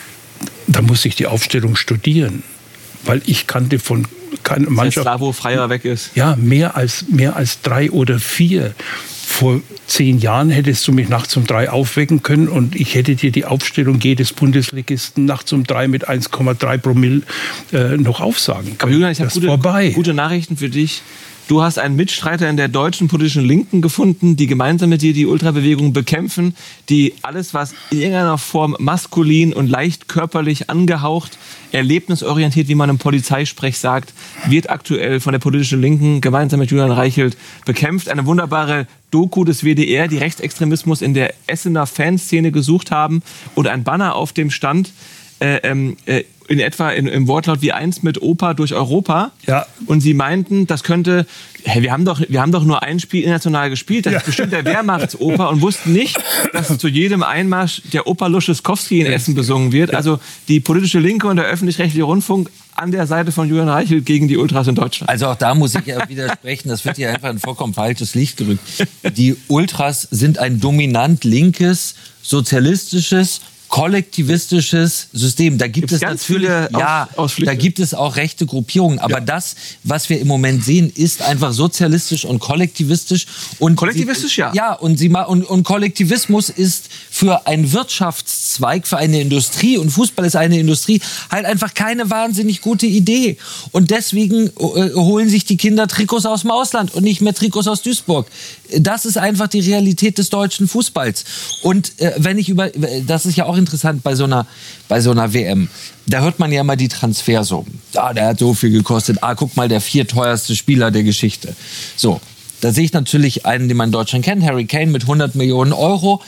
da musste ich die Aufstellung studieren, weil ich kannte von keiner Mannschaft... Da, wo Freier weg ist. Ja, mehr als, mehr als drei oder vier. Vor zehn Jahren hättest du mich nachts um drei aufwecken können und ich hätte dir die Aufstellung jedes Bundesligisten nachts um drei mit eins Komma drei Promille äh, noch aufsagen können. Aber Julian, ich habe gute, vorbei. gute Nachrichten für dich. Du hast einen Mitstreiter in der deutschen politischen Linken gefunden, die gemeinsam mit dir die Ultrabewegung bekämpfen, die alles, was in irgendeiner Form maskulin und leicht körperlich angehaucht, erlebnisorientiert, wie man im Polizeisprech sagt, wird aktuell von der politischen Linken gemeinsam mit Julian Reichelt bekämpft. Eine wunderbare Doku des W D R, die Rechtsextremismus in der Essener Fanszene gesucht haben und ein Banner auf dem stand, äh, äh, in etwa in, im Wortlaut wie eins mit Opa durch Europa. Ja. Und sie meinten, das könnte, hey, wir haben doch, wir haben doch nur ein Spiel international gespielt, das ja. ist bestimmt der Wehrmachtsoper und wussten nicht, dass zu jedem Einmarsch der Opa Luschewskowski in Essen besungen wird. Ja. Also die politische Linke und der öffentlich-rechtliche Rundfunk an der Seite von Julian Reichelt gegen die Ultras in Deutschland. Also auch da muss ich ja widersprechen, das wird hier einfach ein vollkommen falsches Licht gerückt. Die Ultras sind ein dominant linkes, sozialistisches, kollektivistisches System. Da gibt, gibt es ganz natürlich, viele ja, Ausflüge. Da gibt es auch rechte Gruppierungen. Aber ja. das, was wir im Moment sehen, ist einfach sozialistisch und kollektivistisch. Und kollektivistisch, sie, ja. Ja, und, sie, und, und Kollektivismus ist für einen Wirtschaftszweig, für eine Industrie, und Fußball ist eine Industrie, halt einfach keine wahnsinnig gute Idee. Und deswegen äh, holen sich die Kinder Trikots aus dem Ausland und nicht mehr Trikots aus Duisburg. Das ist einfach die Realität des deutschen Fußballs. Und äh, wenn ich über, das ist ja auch interessant bei so einer, bei so einer W M. Da hört man ja immer die Transfersummen. Ah, der hat so viel gekostet. Ah, guck mal, der vierteuerste Spieler der Geschichte. So, da sehe ich natürlich einen, den man in Deutschland kennt, Harry Kane mit hundert Millionen Euro.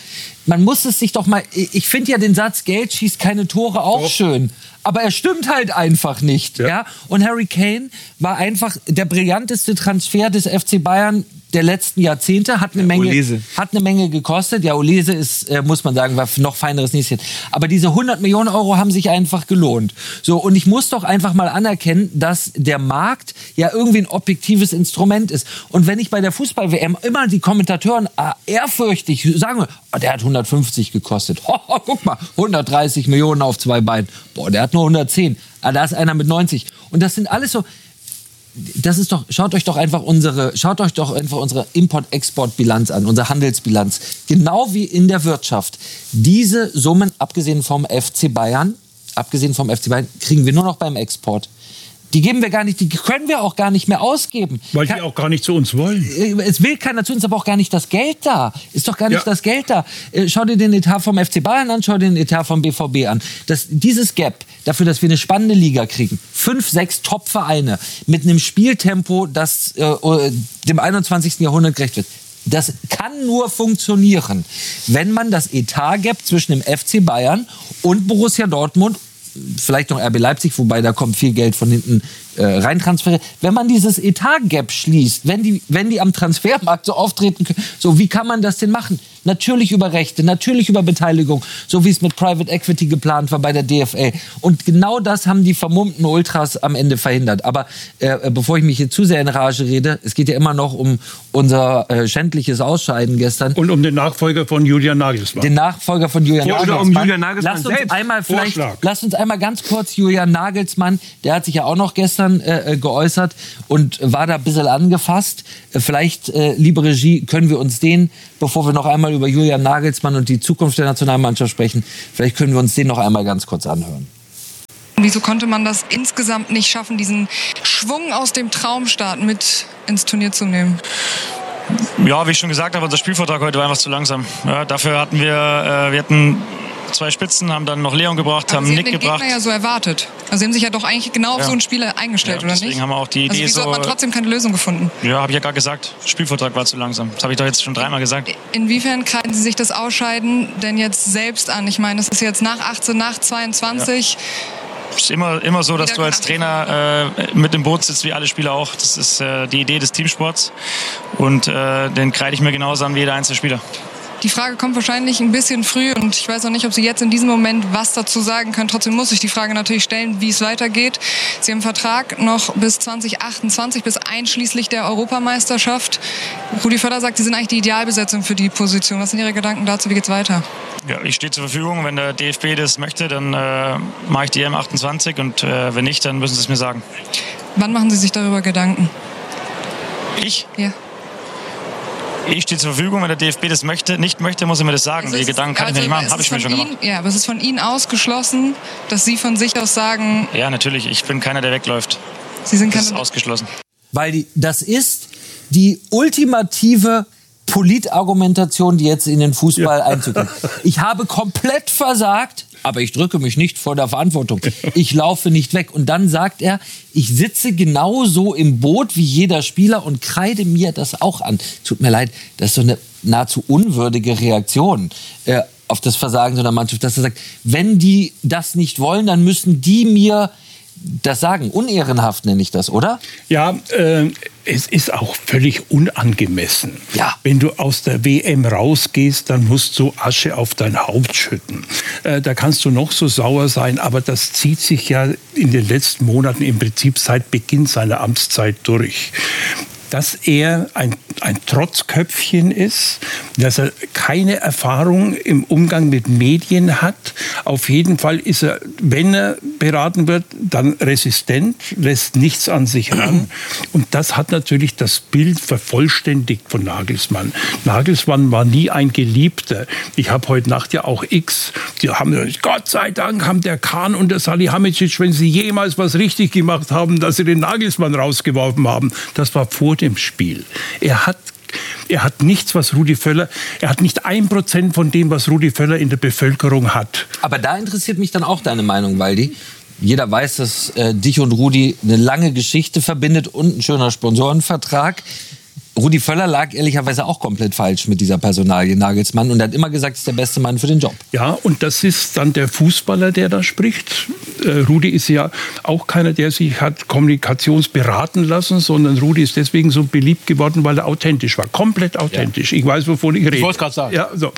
man muss es sich doch mal, ich finde ja den Satz, Geld schießt keine Tore auch oh. schön. Aber er stimmt halt einfach nicht. Ja. Ja? Und Harry Kane war einfach der brillanteste Transfer des F C Bayern der letzten Jahrzehnte, hat eine, ja, Menge, hat eine Menge gekostet. Ja, Olise ist, äh, muss man sagen, war noch feineres Näschen. Aber diese hundert Millionen Euro haben sich einfach gelohnt. So, und ich muss doch einfach mal anerkennen, dass der Markt ja irgendwie ein objektives Instrument ist. Und wenn ich bei der Fußball-W M immer die Kommentatoren äh, ehrfürchtig sagen, oh, der hat hundertfünfzig gekostet. Ho, ho, guck mal, hundertdreißig Millionen auf zwei Beinen. Boah, der hat nur hundertzehn. Ah, da ist einer mit neunzig. Und das sind alles so... Das ist doch, schaut euch doch einfach unsere, schaut euch doch einfach unsere Import-Export-Bilanz an, unsere Handelsbilanz. Genau wie in der Wirtschaft. Diese Summen, abgesehen vom F C Bayern, abgesehen vom F C Bayern, kriegen wir nur noch beim Export. Die geben wir gar nicht, die können wir auch gar nicht mehr ausgeben. Weil die auch gar nicht zu uns wollen. Es will keiner zu uns, aber auch gar nicht das Geld da. Ist doch gar nicht ja. das Geld da. Schau dir den Etat vom F C Bayern an, schau dir den Etat vom B V B an. Das, dieses Gap dafür, dass wir eine spannende Liga kriegen, fünf, sechs Top-Vereine mit einem Spieltempo, das äh, dem einundzwanzigsten Jahrhundert gerecht wird. Das kann nur funktionieren, wenn man das Etat-Gap zwischen dem F C Bayern und Borussia Dortmund, vielleicht noch R B Leipzig, wobei da kommt viel Geld von hinten äh, rein transferiert. Wenn man dieses Etat-Gap schließt, wenn die, wenn die am Transfermarkt so auftreten können, so, wie kann man das denn machen? Natürlich über Rechte, natürlich über Beteiligung, so wie es mit Private Equity geplant war bei der D F L. Und genau das haben die vermummten Ultras am Ende verhindert. Aber äh, bevor ich mich hier zu sehr in Rage rede, es geht ja immer noch um unser äh, schändliches Ausscheiden gestern. Und um den Nachfolger von Julian Nagelsmann. Den Nachfolger von Julian Oder Nagelsmann. um Julian Nagelsmann Lass uns selbst. einmal vielleicht, lass uns einmal ganz kurz Julian Nagelsmann, der hat sich ja auch noch gestern äh, geäußert und war da ein bisschen angefasst. Äh, vielleicht, äh, liebe Regie, können wir uns den, bevor wir noch einmal über Julian Nagelsmann und die Zukunft der Nationalmannschaft sprechen, vielleicht können wir uns den noch einmal ganz kurz anhören. Wieso konnte man das insgesamt nicht schaffen, diesen Schwung aus dem Traumstart mit ins Turnier zu nehmen? Ja, wie ich schon gesagt habe, unser Spielvortrag heute war einfach zu langsam. Ja, dafür hatten wir, äh, wir hatten zwei Spitzen, haben dann noch Leon gebracht, aber haben Sie Nick haben den gebracht. Gegner ja so erwartet. Also Sie haben sich ja doch eigentlich genau auf ja. so einen Spieler eingestellt, ja, oder deswegen nicht? Haben wir auch die Idee also wieso so, hat man trotzdem keine Lösung gefunden? Ja, habe ich ja gerade gesagt. Der Spielvortrag war zu langsam. Das habe ich doch jetzt schon dreimal gesagt. Inwiefern kreiden Sie sich das Ausscheiden denn jetzt selbst an? Ich meine, das ist jetzt nach achtzehn, nach zweiundzwanzig... Ja. Es ist immer, immer so, dass du als Trainer äh, mit im Boot sitzt, wie alle Spieler auch. Das ist äh, die Idee des Teamsports. Und äh, den kreide ich mir genauso an wie jeder einzelne Spieler. Die Frage kommt wahrscheinlich ein bisschen früh und ich weiß auch nicht, ob Sie jetzt in diesem Moment was dazu sagen können. Trotzdem muss ich die Frage natürlich stellen, wie es weitergeht. Sie haben einen Vertrag noch bis zwanzig achtundzwanzig, bis einschließlich der Europameisterschaft. Rudi Völler sagt, Sie sind eigentlich die Idealbesetzung für die Position. Was sind Ihre Gedanken dazu? Wie geht's weiter? Ja, ich stehe zur Verfügung. Wenn der D F B das möchte, dann äh, mache ich die E M achtundzwanzig und äh, wenn nicht, dann müssen Sie es mir sagen. Wann machen Sie sich darüber Gedanken? Ich? Ja. Ich stehe zur Verfügung, wenn der D F B das möchte, nicht möchte, muss er mir das sagen. Also die Gedanken kann also ich mir nicht machen, habe ich mir schon Ihnen, gemacht. Ja, aber es ist von Ihnen ausgeschlossen, dass Sie von sich aus sagen... Ja, natürlich, ich bin keiner, der wegläuft. Sie sind das ist ausgeschlossen. Weil die, das ist die ultimative Politargumentation, die jetzt in den Fußball ja. Einzug hat. Ich habe komplett versagt, aber ich drücke mich nicht vor der Verantwortung. Ich laufe nicht weg. Und dann sagt er, ich sitze genauso im Boot wie jeder Spieler und kreide mir das auch an. Tut mir leid, das ist so eine nahezu unwürdige Reaktion äh, auf das Versagen so einer Mannschaft, dass er sagt, wenn die das nicht wollen, dann müssen die mir das sagen. Unehrenhaft nenne ich das, oder? Ja, äh, es ist auch völlig unangemessen. Ja. Wenn du aus der W M rausgehst, dann musst du Asche auf dein Haupt schütten. Äh, da kannst du noch so sauer sein, aber das zieht sich ja in den letzten Monaten im Prinzip seit Beginn seiner Amtszeit durch. Dass er ein, ein Trotzköpfchen ist, dass er keine Erfahrung im Umgang mit Medien hat. Auf jeden Fall ist er, wenn er beraten wird, dann resistent, lässt nichts an sich ran. Und das hat natürlich das Bild vervollständigt von Nagelsmann. Nagelsmann war nie ein Geliebter. Ich habe heute Nacht ja auch X, die haben gesagt, Gott sei Dank haben der Kahn und der Salihamidzic, wenn sie jemals was richtig gemacht haben, dass sie den Nagelsmann rausgeworfen haben. Das war vor dem Spiel. Er hat, er hat nichts, was Rudi Völler, er hat nicht ein Prozent von dem, was Rudi Völler in der Bevölkerung hat. Aber da interessiert mich dann auch deine Meinung, Waldi. Jeder weiß, dass äh, dich und Rudi eine lange Geschichte verbindet und ein schöner Sponsorenvertrag. Rudi Völler lag ehrlicherweise auch komplett falsch mit dieser Personalie Nagelsmann und er hat immer gesagt, es ist der beste Mann für den Job. Ja, und das ist dann der Fußballer, der da spricht. Äh, Rudi ist ja auch keiner, der sich hat kommunikationsberaten lassen, sondern Rudi ist deswegen so beliebt geworden, weil er authentisch war. Komplett authentisch. Ja. Ich weiß, wovon ich rede. Ich wollte es gerade sagen. Ja, so.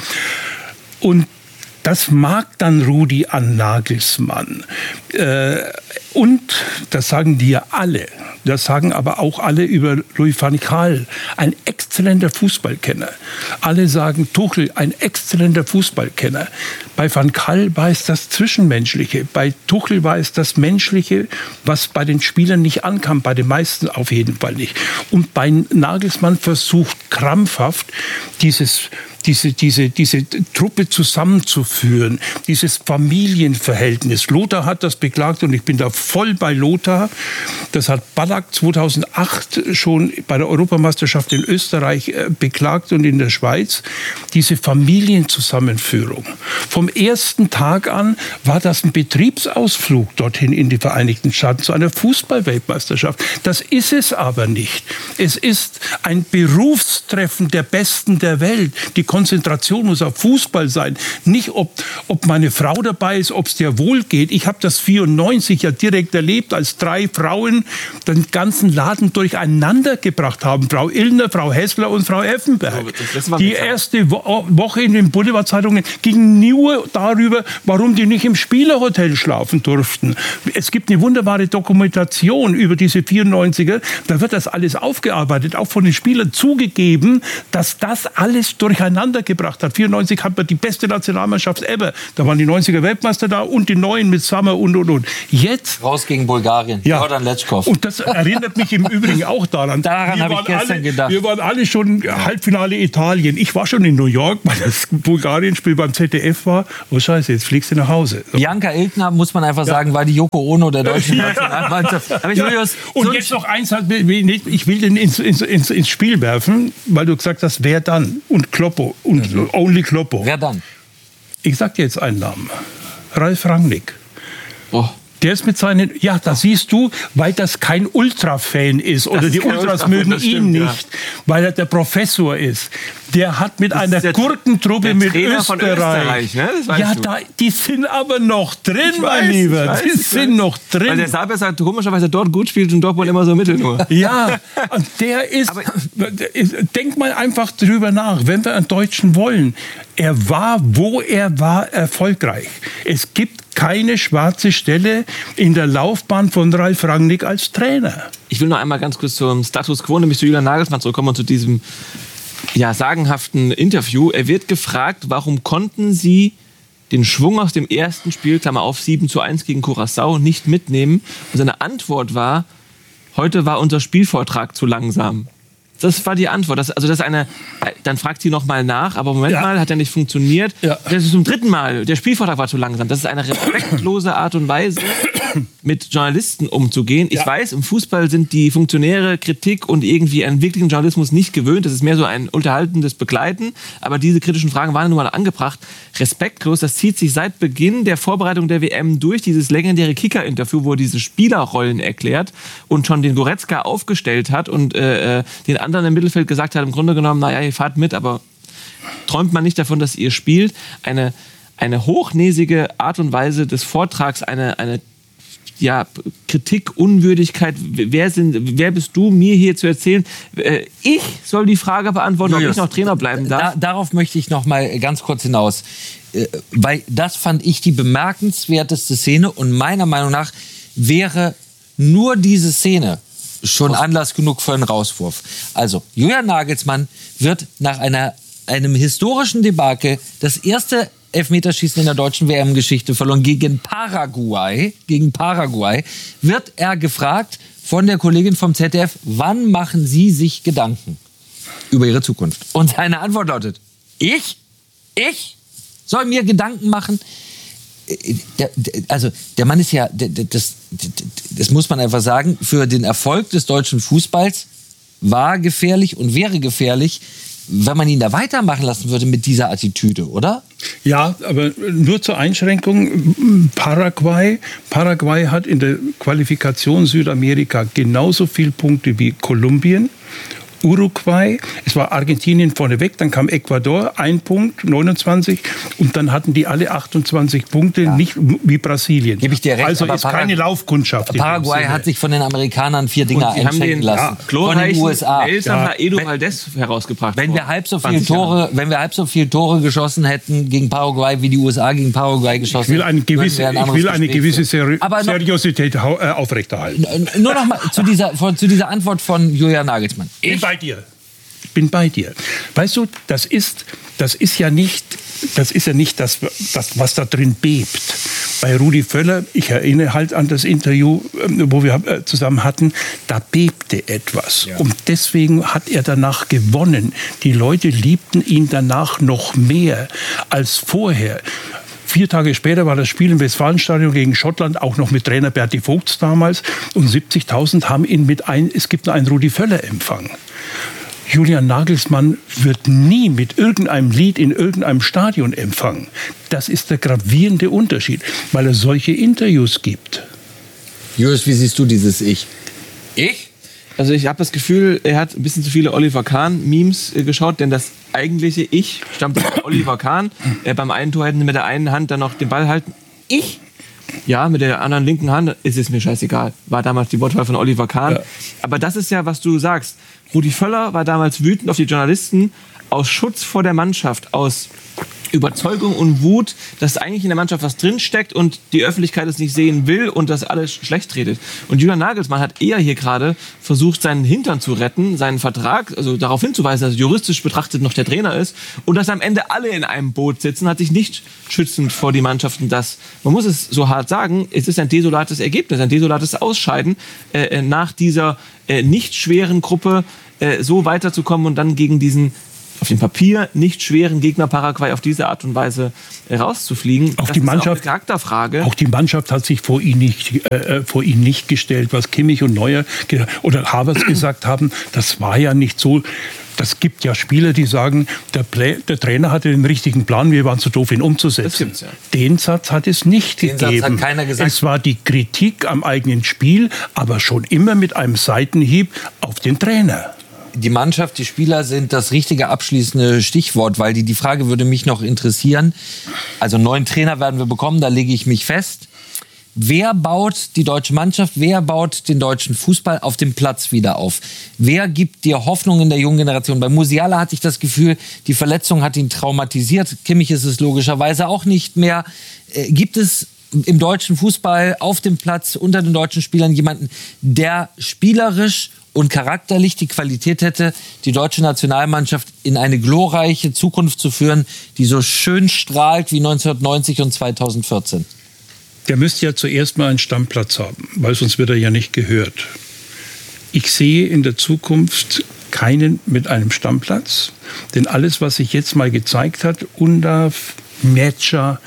Und das mag dann Rudi an Nagelsmann. Äh, und das sagen die ja alle. Das sagen aber auch alle über Louis van Gaal. Ein exzellenter Fußballkenner. Alle sagen Tuchel, ein exzellenter Fußballkenner. Bei Van Gaal war es das Zwischenmenschliche. Bei Tuchel war es das Menschliche, was bei den Spielern nicht ankam. Bei den meisten auf jeden Fall nicht. Und bei Nagelsmann versucht krampfhaft dieses Diese, diese, diese Truppe zusammenzuführen, dieses Familienverhältnis. Lothar hat das beklagt und ich bin da voll bei Lothar. Das hat Ballack zweitausendacht schon bei der Europameisterschaft in Österreich beklagt und in der Schweiz. Diese Familienzusammenführung. Vom ersten Tag an war das ein Betriebsausflug dorthin in die Vereinigten Staaten zu einer Fußballweltmeisterschaft. Das ist es aber nicht. Es ist ein Berufstreffen der Besten der Welt. Die Konzentration muss auf Fußball sein. Nicht, ob, ob meine Frau dabei ist, ob es dir wohl geht. Ich habe das vierundneunzig ja direkt erlebt, als drei Frauen den ganzen Laden durcheinander gebracht haben. Frau Illner, Frau Hessler und Frau Effenberg. Die erste Wo- Woche in den Boulevardzeitungen ging nur darüber, warum die nicht im Spielerhotel schlafen durften. Es gibt eine wunderbare Dokumentation über diese vierundneunziger. Da wird das alles aufgearbeitet, auch von den Spielern zugegeben, dass das alles durcheinander gebracht hat. vierundneunzig hat man die beste Nationalmannschaft ever. Da waren die neunziger Weltmeister da und die neuen mit Sammer und und und. Jetzt raus gegen Bulgarien. Ja. Jordan Letschkow. Und das erinnert mich im Übrigen auch daran. Daran habe ich gestern alle, gedacht. Wir waren alle schon Halbfinale Italien. Ich war schon in New York, weil das Bulgarien-Spiel beim Z D F war. Oh Scheiße, jetzt fliegst du nach Hause. So. Bianca Ilkner, muss man einfach ja. sagen, war die Yoko Ono der deutschen ja. Nationalmannschaft. Aber ja. Julius, und so jetzt noch eins, ich will den ins, ins, ins, ins Spiel werfen, weil du gesagt hast, wer dann? Und Kloppo. Und mhm. Only Kloppo. Wer dann? Ich sag dir jetzt einen Namen. Ralf Rangnick. Oh. Der ist mit seinen, ja, da siehst du, weil das kein Ultra-Fan ist oder die Ultras mögen ihn stimmt, nicht, ja. weil er der Professor ist. Der hat mit das einer der, Gurkentruppe der mit Trainer Österreich, Österreich ne? ja, da, die sind aber noch drin, ich mein weiß, Lieber, weiß, die sind noch drin. Weil der Saber sagt, komischerweise dort gut spielt und Dortmund immer so mittel nur. Ja, und der ist, aber, denk mal einfach drüber nach, wenn wir einen Deutschen wollen, er war, wo er war, erfolgreich. Es gibt keine schwarze Stelle in der Laufbahn von Ralf Rangnick als Trainer. Ich will noch einmal ganz kurz zum Status Quo, nämlich zu Julian Nagelsmann zurückkommen und zu diesem ja, sagenhaften Interview. Er wird gefragt, warum konnten Sie den Schwung aus dem ersten Spiel, Klammer auf, sieben zu eins gegen Curaçao, nicht mitnehmen? Und seine Antwort war, heute war unser Spielvortrag zu langsam. Das war die Antwort. Das, also das ist eine, dann fragt sie noch mal nach, aber Moment ja. mal, hat ja nicht funktioniert. Ja. Das ist zum dritten Mal. Der Spielvortrag war zu langsam. Das ist eine respektlose Art und Weise, mit Journalisten umzugehen. Ich ja. weiß, im Fußball sind die Funktionäre Kritik und irgendwie einen wirklichen Journalismus nicht gewöhnt. Das ist mehr so ein unterhaltendes Begleiten. Aber diese kritischen Fragen waren nun mal angebracht. Respektlos, das zieht sich seit Beginn der Vorbereitung der W M durch, dieses legendäre Kicker-Interview, wo er diese Spielerrollen erklärt und schon den Goretzka aufgestellt hat und äh, den anderen im Mittelfeld gesagt hat, im Grunde genommen, naja, ihr fahrt mit, aber träumt man nicht davon, dass ihr spielt. Eine, eine hochnäsige Art und Weise des Vortrags, eine, eine ja, Kritik, Unwürdigkeit. Wer, sind, wer bist du, mir hier zu erzählen? Ich soll die Frage beantworten, Julius, ob ich noch Trainer bleiben darf. Da, darauf möchte ich noch mal ganz kurz hinaus. Weil das fand ich die bemerkenswerteste Szene und meiner Meinung nach wäre nur diese Szene schon Anlass genug für einen Rauswurf. Also, Julian Nagelsmann wird nach einer, einem historischen Debakel das erste Elfmeterschießen in der deutschen W M-Geschichte verloren gegen Paraguay. Gegen Paraguay wird er gefragt von der Kollegin vom Z D F, wann machen Sie sich Gedanken über Ihre Zukunft? Und seine Antwort lautet, ich? Ich? Soll mir Gedanken machen? Der, der, also der Mann ist ja, der, das, das muss man einfach sagen, für den Erfolg des deutschen Fußballs war gefährlich und wäre gefährlich, wenn man ihn da weitermachen lassen würde mit dieser Attitüde, oder? Ja, aber nur zur Einschränkung, Paraguay. Paraguay hat in der Qualifikation Südamerika genauso viele Punkte wie Kolumbien Uruguay, es war Argentinien vorneweg, dann kam Ecuador, ein Punkt, neunundzwanzig, und dann hatten die alle achtundzwanzig Punkte, ja. nicht wie Brasilien. Gebe ich dir recht, also aber ist Parag- keine Laufkundschaft. Paraguay hat sich von den Amerikanern vier Dinger einschenken lassen. Ja, von den U S A. Nelson ja. Edo Valdez herausgebracht. Wenn wir halb so viele Tore, wenn wir halb so viele Tore geschossen hätten gegen Paraguay, wie die U S A gegen Paraguay geschossen hätten, ich will eine gewisse, ein ich will eine gewisse Seri- aber noch, Seriosität äh, aufrechterhalten. Nur noch mal zu dieser, zu dieser Antwort von Julian Nagelsmann. Ich bin bei dir. Ich bin bei dir. Weißt du, das ist, das ist ja nicht, das ist ja nicht das, das, was da drin bebt. Bei Rudi Völler, ich erinnere halt an das Interview, wo wir zusammen hatten, da bebte etwas. Ja. Und deswegen hat er danach gewonnen. Die Leute liebten ihn danach noch mehr als vorher. Vier Tage später war das Spiel im Westfalenstadion gegen Schottland, auch noch mit Trainer Berti Vogts damals. Und siebzigtausend haben ihn mit ein, es gibt nur einen Rudi Völler-Empfang. Julian Nagelsmann wird nie mit irgendeinem Lied in irgendeinem Stadion empfangen. Das ist der gravierende Unterschied, weil er solche Interviews gibt. Julius, wie siehst du dieses Ich? Ich? Also ich habe das Gefühl, er hat ein bisschen zu viele Oliver Kahn-Memes äh, geschaut, denn das eigentliche Ich stammt von Oliver Kahn. Äh, beim einen Tor hätten sie mit der einen Hand dann noch den Ball halten. Ich? Ja, mit der anderen linken Hand ist es mir scheißegal. War damals die Wortwahl von Oliver Kahn. Ja. Aber das ist ja, was du sagst. Rudi Völler war damals wütend auf die Journalisten aus Schutz vor der Mannschaft, aus Überzeugung und Wut, dass eigentlich in der Mannschaft was drinsteckt und die Öffentlichkeit es nicht sehen will und das alles schlecht redet. Und Julian Nagelsmann hat eher hier gerade versucht, seinen Hintern zu retten, seinen Vertrag, also darauf hinzuweisen, dass er juristisch betrachtet noch der Trainer ist und dass am Ende alle in einem Boot sitzen, hat sich nicht schützend vor die Mannschaften das, man muss es so hart sagen, es ist ein desolates Ergebnis, ein desolates Ausscheiden äh, nach dieser äh, nicht schweren Gruppe äh, so weiterzukommen und dann gegen diesen auf dem Papier nicht schweren Gegner Paraguay auf diese Art und Weise rauszufliegen. Auch das die ist Mannschaft, auch eine Charakterfrage. Auch die Mannschaft hat sich vor ihn nicht, äh, vor ihn nicht gestellt, was Kimmich und Neuer oder Havertz gesagt haben. Das war ja nicht so. Das gibt ja Spieler, die sagen, der, Play, der Trainer hatte den richtigen Plan, wir waren zu doof, ihn umzusetzen. Ja. Den Satz hat es nicht den gegeben. Satz hat keiner gesagt. Es war die Kritik am eigenen Spiel, aber schon immer mit einem Seitenhieb auf den Trainer. Die Mannschaft, die Spieler sind das richtige abschließende Stichwort, weil die, die Frage würde mich noch interessieren. Also einen neuen Trainer werden wir bekommen, da lege ich mich fest. Wer baut die deutsche Mannschaft, wer baut den deutschen Fußball auf dem Platz wieder auf? Wer gibt dir Hoffnung in der jungen Generation? Bei Musiala hatte ich das Gefühl, die Verletzung hat ihn traumatisiert. Kimmich ist es logischerweise auch nicht mehr. Äh, gibt es im deutschen Fußball auf dem Platz unter den deutschen Spielern jemanden, der spielerisch und charakterlich die Qualität hätte, die deutsche Nationalmannschaft in eine glorreiche Zukunft zu führen, die so schön strahlt wie neunzehnhundertneunzig und zweitausendvierzehn? Der müsste ja zuerst mal einen Stammplatz haben, weil sonst wird er ja nicht gehört. Ich sehe in der Zukunft keinen mit einem Stammplatz, denn alles, was sich jetzt mal gezeigt hat, Undav, Metscher,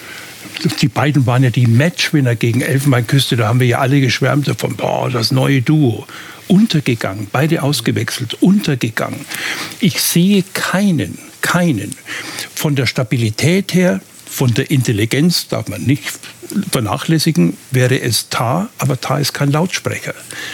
die beiden waren ja die Matchwinner gegen Elfenbeinküste, da haben wir ja alle geschwärmt davon, boah, das neue Duo. Untergegangen, beide ausgewechselt, untergegangen. Ich sehe keinen, keinen. Von der Stabilität her, von der Intelligenz darf man nicht vernachlässigen, wäre es Tah, aber Tah ist kein Lautsprecher.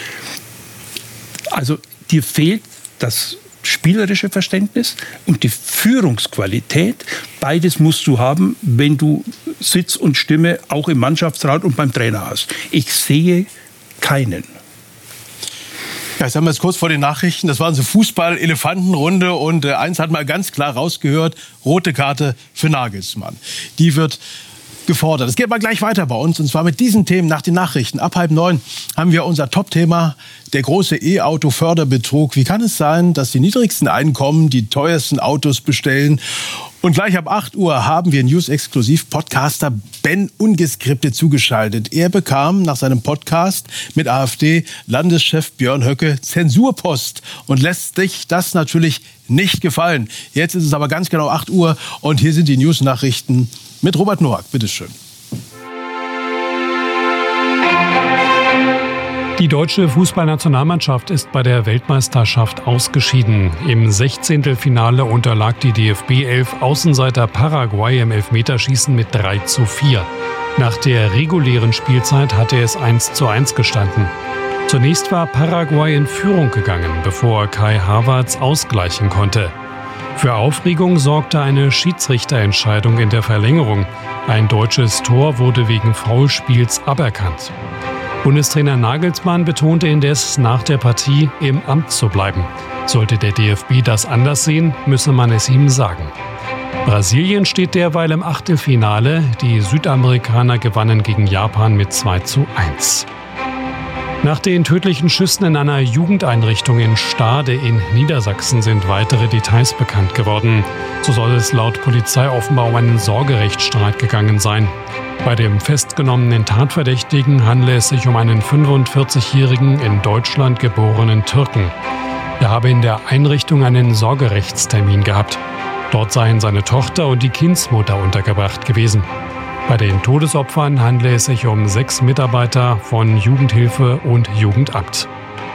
Also dir fehlt das spielerische Verständnis und die Führungsqualität. Beides musst du haben, wenn du Sitz und Stimme auch im Mannschaftsrat und beim Trainer hast. Ich sehe keinen. Ja, jetzt haben wir es kurz vor den Nachrichten. Das war unsere Fußball-Elefantenrunde und äh, eins hat mal ganz klar rausgehört, rote Karte für Nagelsmann. Die wird gefordert. Es geht mal gleich weiter bei uns und zwar mit diesen Themen nach den Nachrichten. Ab halb neun haben wir unser Top-Thema, der große E-Auto-Förderbetrug. Wie kann es sein, dass die niedrigsten Einkommen die teuersten Autos bestellen? Und gleich ab acht Uhr haben wir News-Exklusiv-Podcaster Ben Ungeskriptet zugeschaltet. Er bekam nach seinem Podcast mit AfD-Landeschef Björn Höcke Zensurpost und lässt sich das natürlich nicht gefallen. Jetzt ist es aber ganz genau acht Uhr und hier sind die News-Nachrichten mit Robert Noack. Bitte schön. Die deutsche Fußballnationalmannschaft ist bei der Weltmeisterschaft ausgeschieden. Im Sechzehntelfinale unterlag die D F B-Elf Außenseiter Paraguay im Elfmeterschießen mit drei zu vier. Nach der regulären Spielzeit hatte es eins zu eins gestanden. Zunächst war Paraguay in Führung gegangen, bevor Kai Havertz ausgleichen konnte. Für Aufregung sorgte eine Schiedsrichterentscheidung in der Verlängerung. Ein deutsches Tor wurde wegen Foulspiels aberkannt. Bundestrainer Nagelsmann betonte indes nach der Partie, im Amt zu bleiben. Sollte der D F B das anders sehen, müsse man es ihm sagen. Brasilien steht derweil im Achtelfinale. Die Südamerikaner gewannen gegen Japan mit zwei zu eins. Nach den tödlichen Schüssen in einer Jugendeinrichtung in Stade in Niedersachsen sind weitere Details bekannt geworden. So soll es laut Polizei offenbar um einen Sorgerechtsstreit gegangen sein. Bei dem festgenommenen Tatverdächtigen handele es sich um einen fünfundvierzigjährigen in Deutschland geborenen Türken. Er habe in der Einrichtung einen Sorgerechtstermin gehabt. Dort seien seine Tochter und die Kindsmutter untergebracht gewesen. Bei den Todesopfern handele es sich um sechs Mitarbeiter von Jugendhilfe und Jugendamt.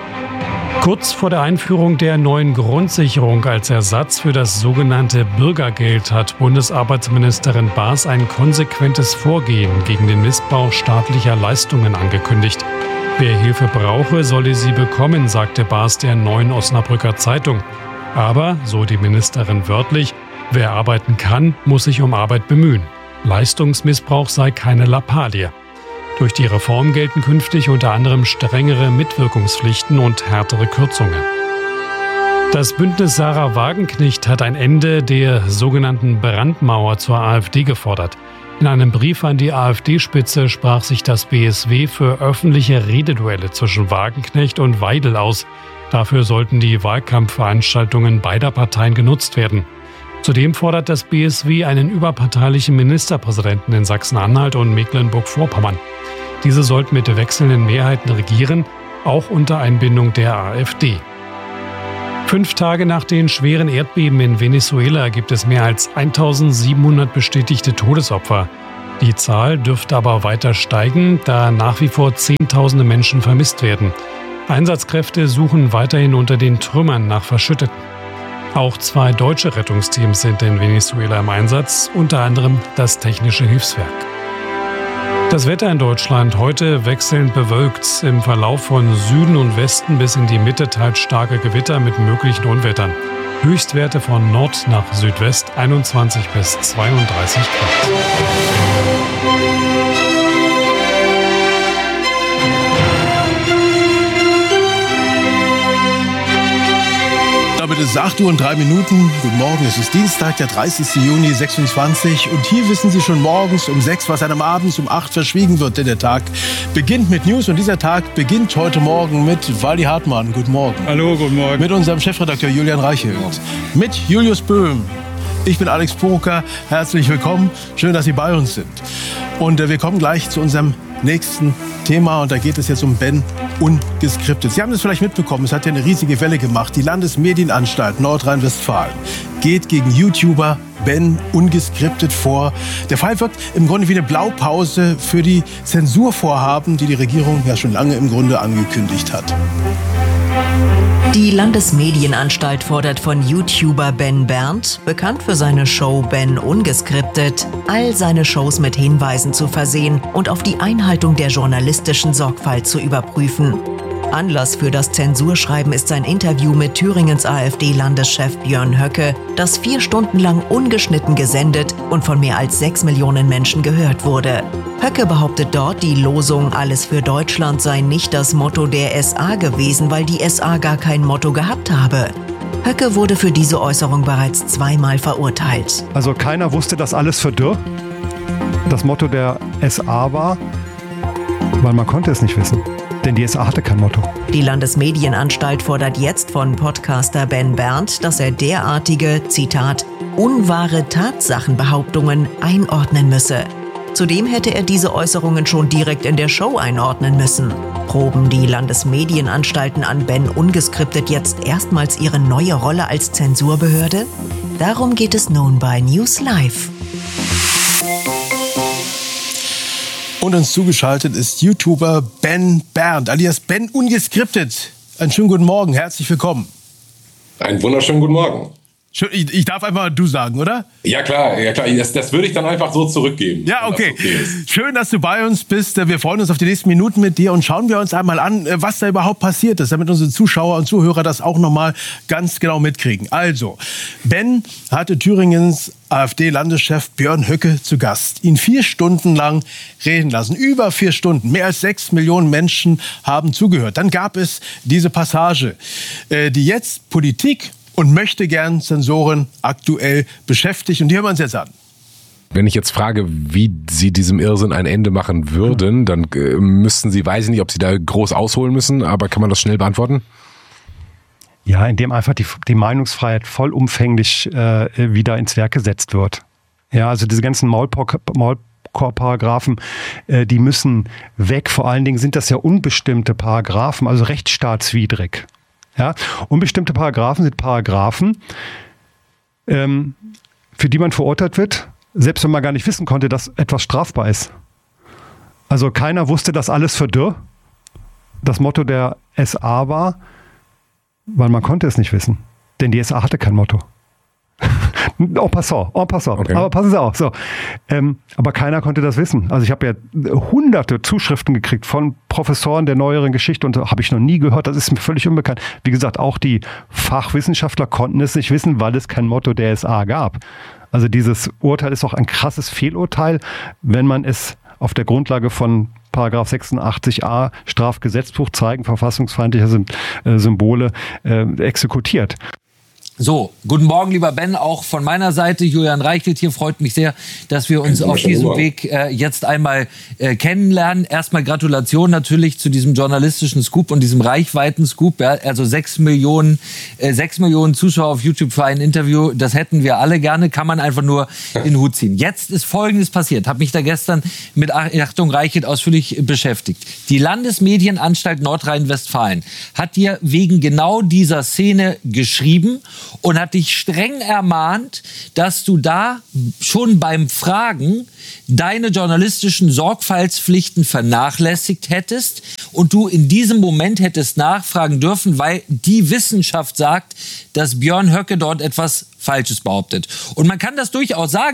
Kurz vor der Einführung der neuen Grundsicherung als Ersatz für das sogenannte Bürgergeld hat Bundesarbeitsministerin Baas ein konsequentes Vorgehen gegen den Missbrauch staatlicher Leistungen angekündigt. Wer Hilfe brauche, solle sie bekommen, sagte Baas der Neuen Osnabrücker Zeitung. Aber, so die Ministerin wörtlich, wer arbeiten kann, muss sich um Arbeit bemühen. Leistungsmissbrauch sei keine Lappalie. Durch die Reform gelten künftig unter anderem strengere Mitwirkungspflichten und härtere Kürzungen. Das Bündnis Sarah Wagenknecht hat ein Ende der sogenannten Brandmauer zur AfD gefordert. In einem Brief an die AfD-Spitze sprach sich das B S W für öffentliche Rededuelle zwischen Wagenknecht und Weidel aus. Dafür sollten die Wahlkampfveranstaltungen beider Parteien genutzt werden. Zudem fordert das B S W einen überparteilichen Ministerpräsidenten in Sachsen-Anhalt und Mecklenburg-Vorpommern. Diese sollten mit wechselnden Mehrheiten regieren, auch unter Einbindung der AfD. Fünf Tage nach den schweren Erdbeben in Venezuela gibt es mehr als eintausendsiebenhundert bestätigte Todesopfer. Die Zahl dürfte aber weiter steigen, da nach wie vor Zehntausende Menschen vermisst werden. Einsatzkräfte suchen weiterhin unter den Trümmern nach Verschütteten. Auch zwei deutsche Rettungsteams sind in Venezuela im Einsatz, unter anderem das Technische Hilfswerk. Das Wetter in Deutschland heute wechselnd bewölkt. Im Verlauf von Süden und Westen bis in die Mitte teils starke Gewitter mit möglichen Unwettern. Höchstwerte von Nord nach Südwest einundzwanzig bis zweiunddreißig Grad. Damit ist es acht Uhr und drei Minuten. Guten Morgen, es ist Dienstag, der dreißigsten Juni sechsundzwanzig. Und hier wissen Sie schon morgens um sechs, was einem abends um acht verschwiegen wird. Denn der Tag beginnt mit News. Und dieser Tag beginnt heute Morgen mit Waldi Hartmann. Guten Morgen. Hallo, guten Morgen. Mit unserem Chefredakteur Julian Reichelt. Mit Julius Böhm. Ich bin Alex Poker. Herzlich willkommen. Schön, dass Sie bei uns sind. Und äh, wir kommen gleich zu unserem nächsten Thema. Und da geht es jetzt um Ben Ungeskriptet. Sie haben es vielleicht mitbekommen, es hat ja eine riesige Welle gemacht. Die Landesmedienanstalt Nordrhein-Westfalen geht gegen YouTuber Ben Ungeskriptet vor. Der Fall wirkt im Grunde wie eine Blaupause für die Zensurvorhaben, die die Regierung ja schon lange im Grunde angekündigt hat. Die Landesmedienanstalt fordert von YouTuber Ben Berndt, bekannt für seine Show Ben Ungeskriptet, all seine Shows mit Hinweisen zu versehen und auf die Einhaltung der journalistischen Sorgfalt zu überprüfen. Anlass für das Zensurschreiben ist sein Interview mit Thüringens AfD-Landeschef Björn Höcke, das vier Stunden lang ungeschnitten gesendet und von mehr als sechs Millionen Menschen gehört wurde. Höcke behauptet dort, die Losung Alles für Deutschland sei nicht das Motto der S A gewesen, weil die S A gar kein Motto gehabt habe. Höcke wurde für diese Äußerung bereits zweimal verurteilt. Also keiner wusste, dass Alles für Dürr das Motto der S A war, weil man konnte es nicht wissen. Denn die S A hatte kein Motto. Die Landesmedienanstalt fordert jetzt von Podcaster Ben Berndt, dass er derartige, Zitat, unwahre Tatsachenbehauptungen einordnen müsse. Zudem hätte er diese Äußerungen schon direkt in der Show einordnen müssen. Proben die Landesmedienanstalten an Ben Ungeskriptet jetzt erstmals ihre neue Rolle als Zensurbehörde? Darum geht es nun bei News Live. Und uns zugeschaltet ist YouTuber Ben Berndt, alias Ben Ungeskriptet. Einen schönen guten Morgen, herzlich willkommen. Einen wunderschönen guten Morgen. Ich, ich darf einfach du sagen, oder? Ja klar, ja klar. Das, das würde ich dann einfach so zurückgeben. Ja, okay. okay Schön, dass du bei uns bist. Wir freuen uns auf die nächsten Minuten mit dir und schauen wir uns einmal an, was da überhaupt passiert ist, damit unsere Zuschauer und Zuhörer das auch nochmal ganz genau mitkriegen. Also, Ben hatte Thüringens AfD-Landeschef Björn Höcke zu Gast. Ihn vier Stunden lang reden lassen. Über vier Stunden. Mehr als sechs Millionen Menschen haben zugehört. Dann gab es diese Passage, die jetzt Politik und möchte gern Sensoren aktuell beschäftigt. Und die hören wir uns jetzt an. Wenn ich jetzt frage, wie Sie diesem Irrsinn ein Ende machen würden, dann äh, müssten Sie, weiß ich nicht, ob Sie da groß ausholen müssen, aber kann man das schnell beantworten? Ja, indem einfach die, die Meinungsfreiheit vollumfänglich äh, wieder ins Werk gesetzt wird. Ja, also diese ganzen Maulkorb-Paragraphen, äh, die müssen weg. Vor allen Dingen sind das ja unbestimmte Paragraphen, also rechtsstaatswidrig. Ja, unbestimmte Paragraphen sind Paragraphen, ähm, für die man verurteilt wird, selbst wenn man gar nicht wissen konnte, dass etwas strafbar ist. Also keiner wusste das alles für Dürr. Das Motto der S A war, weil man konnte es nicht wissen. Denn die S A hatte kein Motto. En passant, en passant. Okay. Aber passen Sie auf. So. Ähm, aber keiner konnte das wissen. Also ich habe ja hunderte Zuschriften gekriegt von Professoren der neueren Geschichte und habe ich noch nie gehört. Das ist mir völlig unbekannt. Wie gesagt, auch die Fachwissenschaftler konnten es nicht wissen, weil es kein Motto der S A gab. Also dieses Urteil ist auch ein krasses Fehlurteil, wenn man es auf der Grundlage von Paragraph sechsundachtzig a Strafgesetzbuch Zeigen verfassungsfeindlicher Symbole äh, exekutiert. So, guten Morgen, lieber Ben, auch von meiner Seite. Julian Reichelt hier, freut mich sehr, dass wir uns auf diesem Weg äh, jetzt einmal äh, kennenlernen. Erstmal Gratulation natürlich zu diesem journalistischen Scoop und diesem Reichweiten-Scoop. Ja, also sechs Millionen, äh, sechs Millionen Zuschauer auf YouTube für ein Interview, das hätten wir alle gerne, kann man einfach nur in den Hut ziehen. Jetzt ist Folgendes passiert, habe mich da gestern mit Achtung Reichelt ausführlich beschäftigt. Die Landesmedienanstalt Nordrhein-Westfalen hat dir wegen genau dieser Szene geschrieben und hat dich streng ermahnt, dass du da schon beim Fragen deine journalistischen Sorgfaltspflichten vernachlässigt hättest und du in diesem Moment hättest nachfragen dürfen, weil die Wissenschaft sagt, dass Björn Höcke dort etwas Falsches behauptet. Und man kann das durchaus sagen.